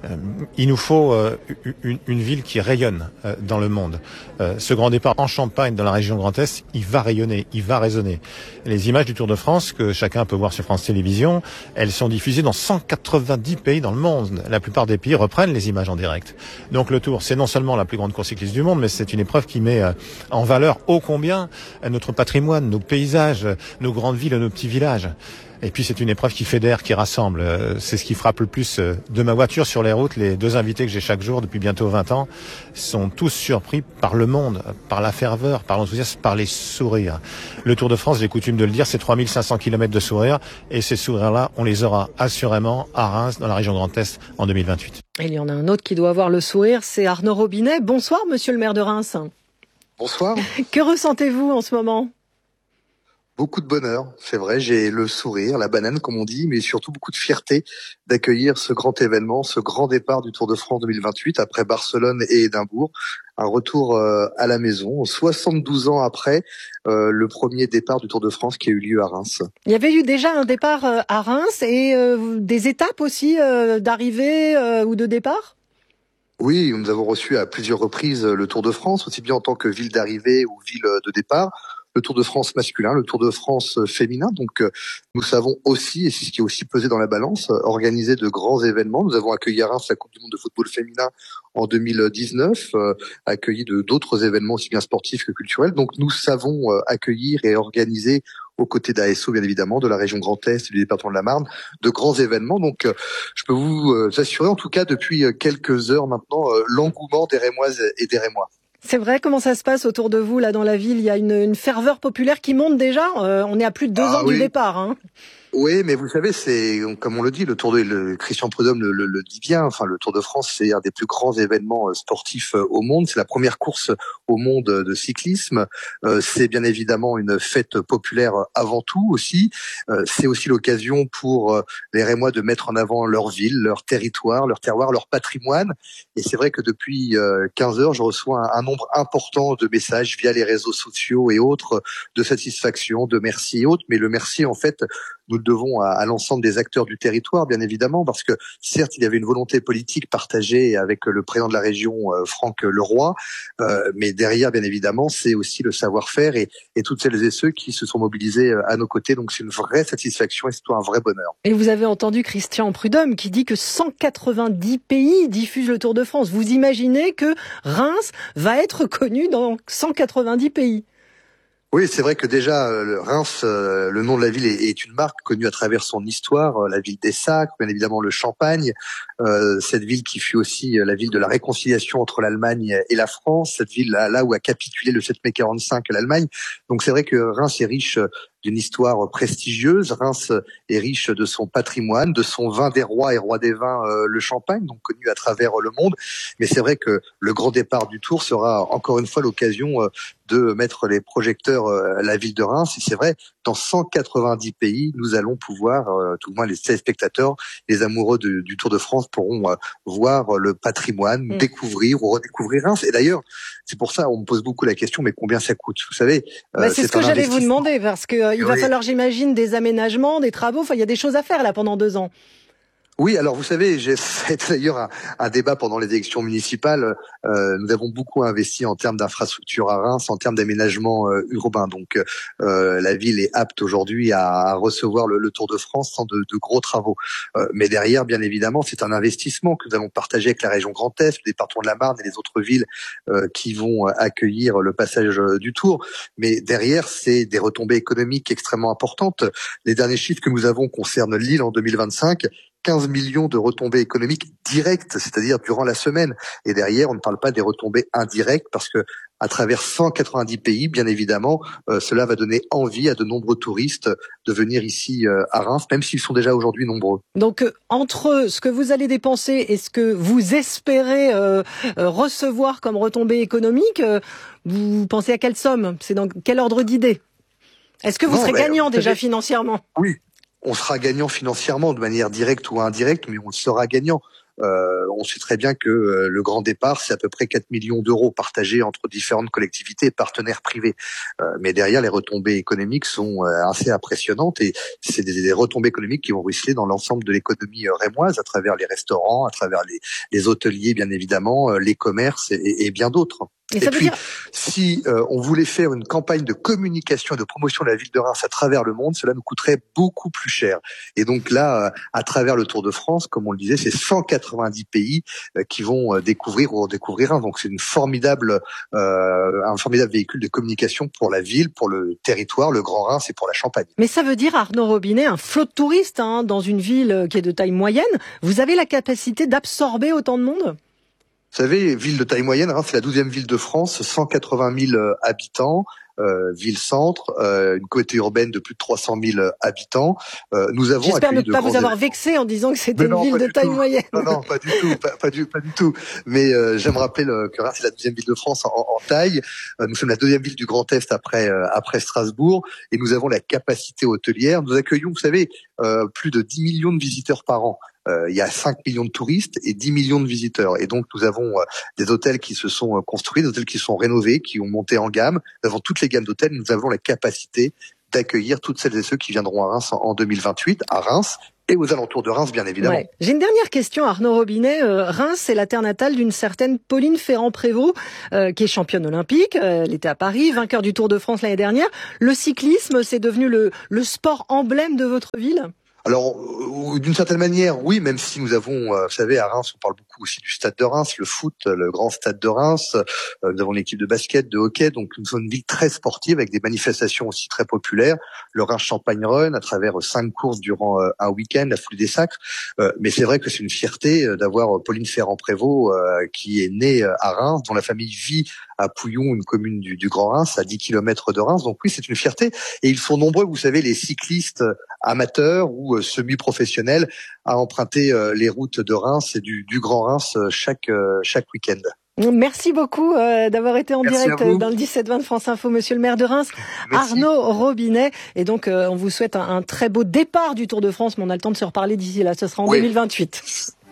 Il nous faut une, une ville qui rayonne dans le monde. Ce grand départ en Champagne, dans la région Grand Est, il va rayonner, il va résonner. Les images du Tour de France que chacun peut voir sur France Télévisions, elles sont diffusées dans cent quatre-vingt-dix pays dans le monde. La plupart des pays reprennent les images en direct. Donc le Tour, c'est non seulement la plus grande course cycliste du monde, mais c'est une épreuve qui met en valeur ô combien notre patrimoine, nos paysages, nos grandes villes, nos petits villages. Et puis c'est une épreuve qui fédère, qui rassemble. C'est ce qui frappe le plus de ma voiture sur les routes. Les deux invités que j'ai chaque jour depuis bientôt vingt ans sont tous surpris par le monde, par la ferveur, par l'enthousiasme, par les sourires. Le Tour de France, j'ai coutume de le dire, c'est trois mille cinq cents kilomètres de sourires. Et ces sourires-là, on les aura assurément à Reims, dans la région Grand Est, en deux mille vingt-huit. Et il y en a un autre qui doit avoir le sourire, c'est Arnaud Robinet. Bonsoir, monsieur le maire de Reims. Bonsoir. Que ressentez-vous en ce moment ? Beaucoup de bonheur, c'est vrai, j'ai le sourire, la banane comme on dit, mais surtout beaucoup de fierté d'accueillir ce grand événement, ce grand départ du Tour de France deux mille vingt-huit après Barcelone et Édimbourg. Un retour euh, à la maison, soixante-douze ans après euh, le premier départ du Tour de France qui a eu lieu à Reims. Il y avait eu déjà un départ euh, à Reims et euh, des étapes aussi euh, d'arrivée euh, ou de départ ? Oui, nous avons reçu à plusieurs reprises le Tour de France, aussi bien en tant que ville d'arrivée ou ville de départ. Le Tour de France masculin, le Tour de France féminin. Donc, euh, nous savons aussi, et c'est ce qui est aussi pesé dans la balance, euh, organiser de grands événements. Nous avons accueilli à Reims la Coupe du monde de football féminin en deux mille dix-neuf, euh, accueilli de d'autres événements aussi bien sportifs que culturels. Donc, nous savons euh, accueillir et organiser aux côtés d'A S O, bien évidemment, de la région Grand Est et du département de la Marne, de grands événements. Donc, euh, je peux vous euh, assurer, en tout cas, depuis quelques heures maintenant, euh, l'engouement des Rémoises et des Rémois. C'est vrai, comment ça se passe autour de vous, là, dans la ville ? Il y a une, une ferveur populaire qui monte déjà. Euh, on est à plus de deux ah, ans oui. du départ. Hein. Oui, mais vous savez, c'est comme on le dit, le Tour de le, Christian Prudhomme le, le, le dit bien. Enfin, le Tour de France, c'est un des plus grands événements sportifs au monde. C'est la première course au monde de cyclisme. Euh, c'est bien évidemment une fête populaire avant tout aussi. Euh, c'est aussi l'occasion pour les Rémois de mettre en avant leur ville, leur territoire, leur terroir, leur patrimoine. Et c'est vrai que depuis quinze heures, je reçois un, un nombre important de messages via les réseaux sociaux et autres de satisfaction, de merci et autres. Mais le merci, en fait, nous le devons à, à l'ensemble des acteurs du territoire, bien évidemment, parce que certes, il y avait une volonté politique partagée avec le président de la région, euh, Franck Leroy, euh, mais derrière, bien évidemment, c'est aussi le savoir-faire et, et toutes celles et ceux qui se sont mobilisés à nos côtés. Donc, c'est une vraie satisfaction et c'est un vrai bonheur. Et vous avez entendu Christian Prudhomme qui dit que cent quatre-vingt-dix pays diffusent le Tour de France. Vous imaginez que Reims va être connu dans cent quatre-vingt-dix pays ? Oui, c'est vrai que déjà, euh, Reims, euh, le nom de la ville est, est une marque connue à travers son histoire, euh, la ville des sacres, bien évidemment le Champagne, euh, cette ville qui fut aussi euh, la ville de la réconciliation entre l'Allemagne et la France, cette ville là, là où a capitulé le sept mai quarante-cinq l'Allemagne. Donc c'est vrai que Reims est riche d'une histoire prestigieuse. Reims est riche de son patrimoine, de son vin des rois et roi des vins, euh, le Champagne, donc connu à travers le monde. Mais c'est vrai que le grand départ du Tour sera encore une fois l'occasion euh, de mettre les projecteurs euh, à la ville de Reims. Et c'est vrai, dans cent quatre-vingt-dix pays, nous allons pouvoir, euh, tout au moins les téléspectateurs, les amoureux de, du Tour de France pourront euh, voir le patrimoine, mmh. découvrir ou redécouvrir Reims. Et d'ailleurs, c'est pour ça on me pose beaucoup la question, mais combien ça coûte ? Vous savez, euh, bah, c'est, c'est ce que j'allais vous demander, parce que euh, il va oui. falloir, j'imagine, des aménagements, des travaux. Enfin, il y a des choses à faire là pendant deux ans. Oui, alors vous savez, j'ai fait d'ailleurs un, un débat pendant les élections municipales. Euh, nous avons beaucoup investi en termes d'infrastructures à Reims, en termes d'aménagement euh, urbain. Donc euh, la ville est apte aujourd'hui à, à recevoir le, le Tour de France sans de, de gros travaux. Euh, mais derrière, bien évidemment, c'est un investissement que nous allons partager avec la région Grand Est, le département de la Marne et les autres villes euh, qui vont accueillir le passage du Tour. Mais derrière, c'est des retombées économiques extrêmement importantes. Les derniers chiffres que nous avons concernent Lille en deux mille vingt-cinq. quinze millions de retombées économiques directes, c'est-à-dire durant la semaine. Et derrière, on ne parle pas des retombées indirectes parce que à travers cent quatre-vingt-dix pays, bien évidemment, euh, cela va donner envie à de nombreux touristes de venir ici euh, à Reims, même s'ils sont déjà aujourd'hui nombreux. Donc, euh, entre ce que vous allez dépenser et ce que vous espérez euh, euh, recevoir comme retombées économiques, euh, vous pensez à quelle somme ? C'est dans quel ordre d'idée ? Est-ce que vous non, serez gagnant déjà savez, financièrement ? Oui. On sera gagnant financièrement de manière directe ou indirecte, mais on sera gagnant. euh, on sait très bien que euh, le grand départ, c'est à peu près quatre millions d'euros partagés entre différentes collectivités et partenaires privés. Euh, mais derrière, les retombées économiques sont euh, assez impressionnantes et c'est des, des retombées économiques qui vont ruisseler dans l'ensemble de l'économie euh, rémoise, à travers les restaurants, à travers les, les hôteliers, bien évidemment, euh, les commerces et, et bien d'autres. Et, et ça puis, veut dire... si euh, on voulait faire une campagne de communication et de promotion de la ville de Reims à travers le monde, cela nous coûterait beaucoup plus cher. Et donc là, euh, à travers le Tour de France, comme on le disait, c'est cent quatre-vingt-dix pays euh, qui vont euh, découvrir ou redécouvrir Reims. Donc c'est une formidable, euh, un formidable véhicule de communication pour la ville, pour le territoire, le Grand Reims et pour la Champagne. Mais ça veut dire, Arnaud Robinet, un flot de touristes hein, dans une ville qui est de taille moyenne. Vous avez la capacité d'absorber autant de monde ? Vous savez, ville de taille moyenne, Reims, c'est la douzième ville de France, cent quatre-vingt mille euh, habitants, euh, ville-centre, euh, une communauté urbaine de plus de trois cent mille habitants. Euh, nous avons J'espère ne pas vous avoir événements. vexé en disant que c'était non, une ville de taille tout. moyenne. Non, non, pas du tout, pas, pas du, pas du tout. Mais euh, j'aime rappeler le, que Reims c'est la deuxième ville de France en, en taille. Euh, nous sommes la deuxième ville du Grand Est après euh, après Strasbourg, et nous avons la capacité hôtelière. Nous accueillons, vous savez, euh, plus de dix millions de visiteurs par an. Euh, il y a cinq millions de touristes et dix millions de visiteurs. Et donc, nous avons euh, des hôtels qui se sont euh, construits, des hôtels qui sont rénovés, qui ont monté en gamme. Nous avons toutes les gammes d'hôtels. Nous avons la capacité d'accueillir toutes celles et ceux qui viendront à Reims en, en deux mille vingt-huit, à Reims et aux alentours de Reims, bien évidemment. Ouais. J'ai une dernière question, Arnaud Robinet. Euh, Reims, c'est la terre natale d'une certaine Pauline Ferrand-Prévôt, euh, qui est championne olympique. Euh, elle était à Paris, vainqueur du Tour de France l'année dernière. Le cyclisme, c'est devenu le, le sport emblème de votre ville ? Alors, d'une certaine manière, oui, même si nous avons, euh, vous savez, à Reims, on parle beaucoup aussi du stade de Reims, le foot, le grand stade de Reims. Euh, nous avons l'équipe de basket, de hockey, donc nous sommes une ville très sportive avec des manifestations aussi très populaires. Le Reims Champagne Run, à travers cinq courses durant euh, un week-end, la foule des sacres. Euh, mais c'est vrai que c'est une fierté euh, d'avoir Pauline Ferrand-Prévôt euh, qui est née euh, à Reims, dont la famille vit à Pouillon, une commune du, du Grand Reims, à dix kilomètres de Reims. Donc oui, c'est une fierté. Et ils sont nombreux, vous savez, les cyclistes amateurs ou euh, semi-professionnels à emprunter euh, les routes de Reims et du, du Grand Reims euh, chaque, euh, chaque week-end. Merci beaucoup euh, d'avoir été en Merci direct dans le dix-sept vingt de France Info, monsieur le maire de Reims, Merci. Arnaud Robinet. Et donc, euh, on vous souhaite un, un très beau départ du Tour de France, mais on a le temps de se reparler d'ici là. Ce sera en oui. deux mille vingt-huit.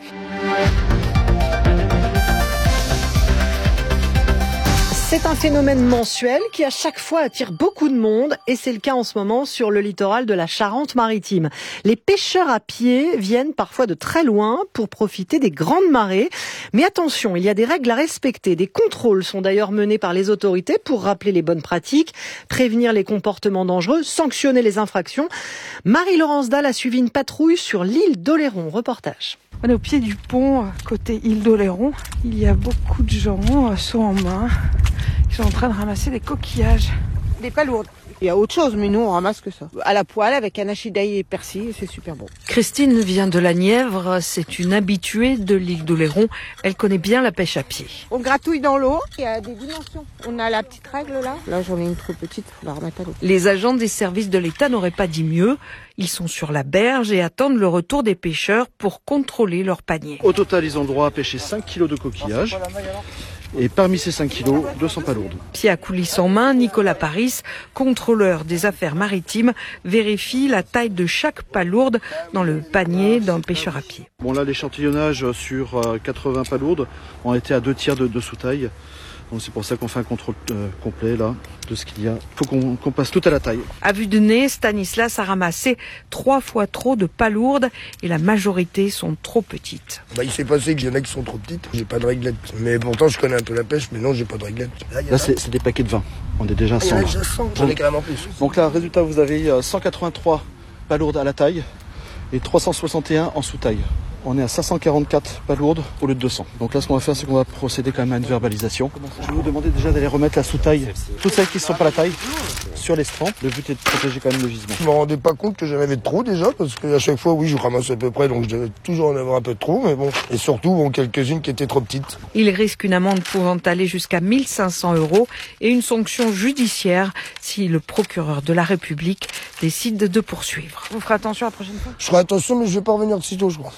C'est un phénomène mensuel qui à chaque fois attire beaucoup de monde et c'est le cas en ce moment sur le littoral de la Charente-Maritime. Les pêcheurs à pied viennent parfois de très loin pour profiter des grandes marées. Mais attention, il y a des règles à respecter. Des contrôles sont d'ailleurs menés par les autorités pour rappeler les bonnes pratiques, prévenir les comportements dangereux, sanctionner les infractions. Marie-Laurence Dalle a suivi une patrouille sur l'île d'Oléron. Reportage. On est au pied du pont, côté île d'Oléron. Il y a beaucoup de gens, seaux en main, qui sont en train de ramasser des coquillages. Des palourdes. Il y a autre chose, mais nous, on ramasse que ça. À la poêle, avec un hachis d'ail et persil, c'est super bon. Christine vient de la Nièvre, c'est une habituée de l'île d'Oléron. Elle connaît bien la pêche à pied. On gratouille dans l'eau, il y a des dimensions. On a la petite règle là. Là, j'en ai une trop petite, il faut la remettre à l'eau. Les agents des services de l'État n'auraient pas dit mieux. Ils sont sur la berge et attendent le retour des pêcheurs pour contrôler leur panier. Au total, ils ont le droit à pêcher cinq kilos de coquillages. Et parmi ces cinq kilos, deux cents palourdes. Pied à coulisse en main, Nicolas Paris, contrôleur des affaires maritimes, vérifie la taille de chaque palourde dans le panier d'un pêcheur à pied. Bon là, l'échantillonnage sur quatre-vingts palourdes ont été à deux tiers de, de sous-taille. Donc c'est pour ça qu'on fait un contrôle euh, complet là de ce qu'il y a. Il faut qu'on, qu'on passe tout à la taille. À vue de nez, Stanislas a ramassé trois fois trop de palourdes et la majorité sont trop petites. Bah, il s'est passé qu'il y en a qui sont trop petites. J'ai pas de réglette. Mais pourtant je connais un peu la pêche, mais non j'ai pas de réglette. Là, là c'est, c'est des paquets de vingt. On est déjà à cent. Il y en a déjà cent. J'en ai carrément plus. Donc là, résultat, vous avez cent quatre-vingt-trois palourdes à la taille et trois cent soixante et un en sous-taille. On est à cinq cent quarante-quatre palourdes au lieu de deux cents. Donc là, ce qu'on va faire, c'est qu'on va procéder quand même à une verbalisation. Je vais vous demander déjà d'aller remettre la sous-taille, toutes celles qui ne sont pas la taille, sur les strands. Le but est de protéger quand même le gisement. Je me rendais pas compte que j'en avais de trop déjà, parce qu'à chaque fois, oui, je ramasse à peu près, donc je devais toujours en avoir un peu de trop, mais bon. Et surtout, bon, quelques-unes qui étaient trop petites. Il risque une amende pouvant aller jusqu'à mille cinq cents euros et une sanction judiciaire si le procureur de la République décide de poursuivre. Vous ferez attention la prochaine fois? Je ferai attention, mais je vais pas revenir de sitôt, je crois.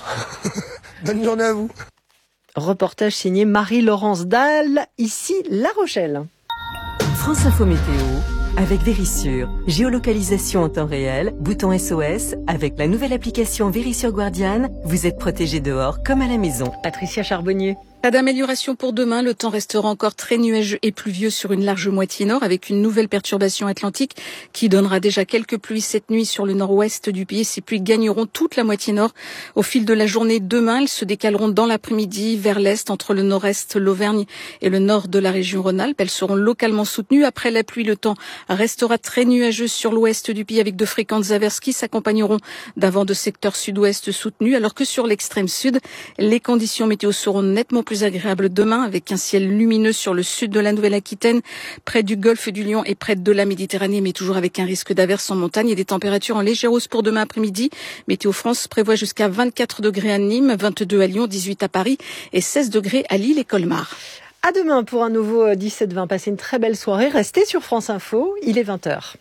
Bonne journée à vous. Reportage signé Marie-Laurence Dalle, ici La Rochelle. France Info Météo, avec Vérissure. Géolocalisation en temps réel, bouton S O S. Avec la nouvelle application Vérissure Guardian, vous êtes protégé dehors comme à la maison. Patricia Charbonnier. Pas d'amélioration pour demain. Le temps restera encore très nuageux et pluvieux sur une large moitié nord avec une nouvelle perturbation atlantique qui donnera déjà quelques pluies cette nuit sur le nord-ouest du pays. Ces pluies gagneront toute la moitié nord au fil de la journée. Demain, elles se décaleront dans l'après-midi vers l'est entre le nord-est, l'Auvergne et le nord de la région Rhône-Alpes. Elles seront localement soutenues. Après la pluie, le temps restera très nuageux sur l'ouest du pays avec de fréquentes averses qui s'accompagneront d'un vent de secteur sud-ouest soutenu, alors que sur l'extrême sud, les conditions météo seront nettement plus agréable demain avec un ciel lumineux sur le sud de la Nouvelle-Aquitaine, près du golfe du Lion et près de la Méditerranée, mais toujours avec un risque d'averses en montagne et des températures en légère hausse pour demain après-midi. Météo France prévoit jusqu'à vingt-quatre degrés à Nîmes, vingt-deux à Lyon, dix-huit à Paris et seize degrés à Lille et Colmar. À demain pour un nouveau dix-sept vingt. Passez une très belle soirée. Restez sur France Info. Il est vingt heures.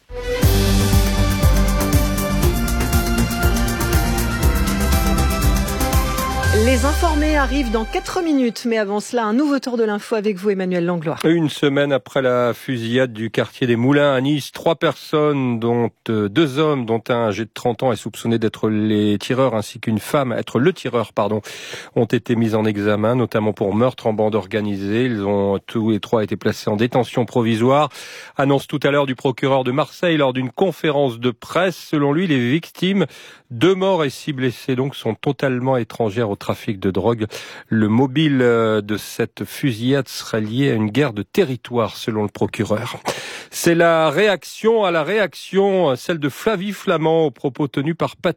Les informés arrivent dans quatre minutes, mais avant cela, un nouveau tour de l'info avec vous, Emmanuel Langlois. Une semaine après la fusillade du quartier des Moulins à Nice, trois personnes, dont euh, deux hommes, dont un âgé de trente ans est soupçonné d'être les tireurs, ainsi qu'une femme, être le tireur, pardon, ont été mises en examen, notamment pour meurtre en bande organisée. Ils ont tous les trois été placés en détention provisoire. Annonce tout à l'heure du procureur de Marseille lors d'une conférence de presse. Selon lui, les victimes, deux morts et six blessés, donc, sont totalement étrangères au trafic de drogue. Le mobile de cette fusillade serait lié à une guerre de territoire, selon le procureur. C'est la réaction à la réaction, celle de Flavie Flament aux propos tenus par Patrick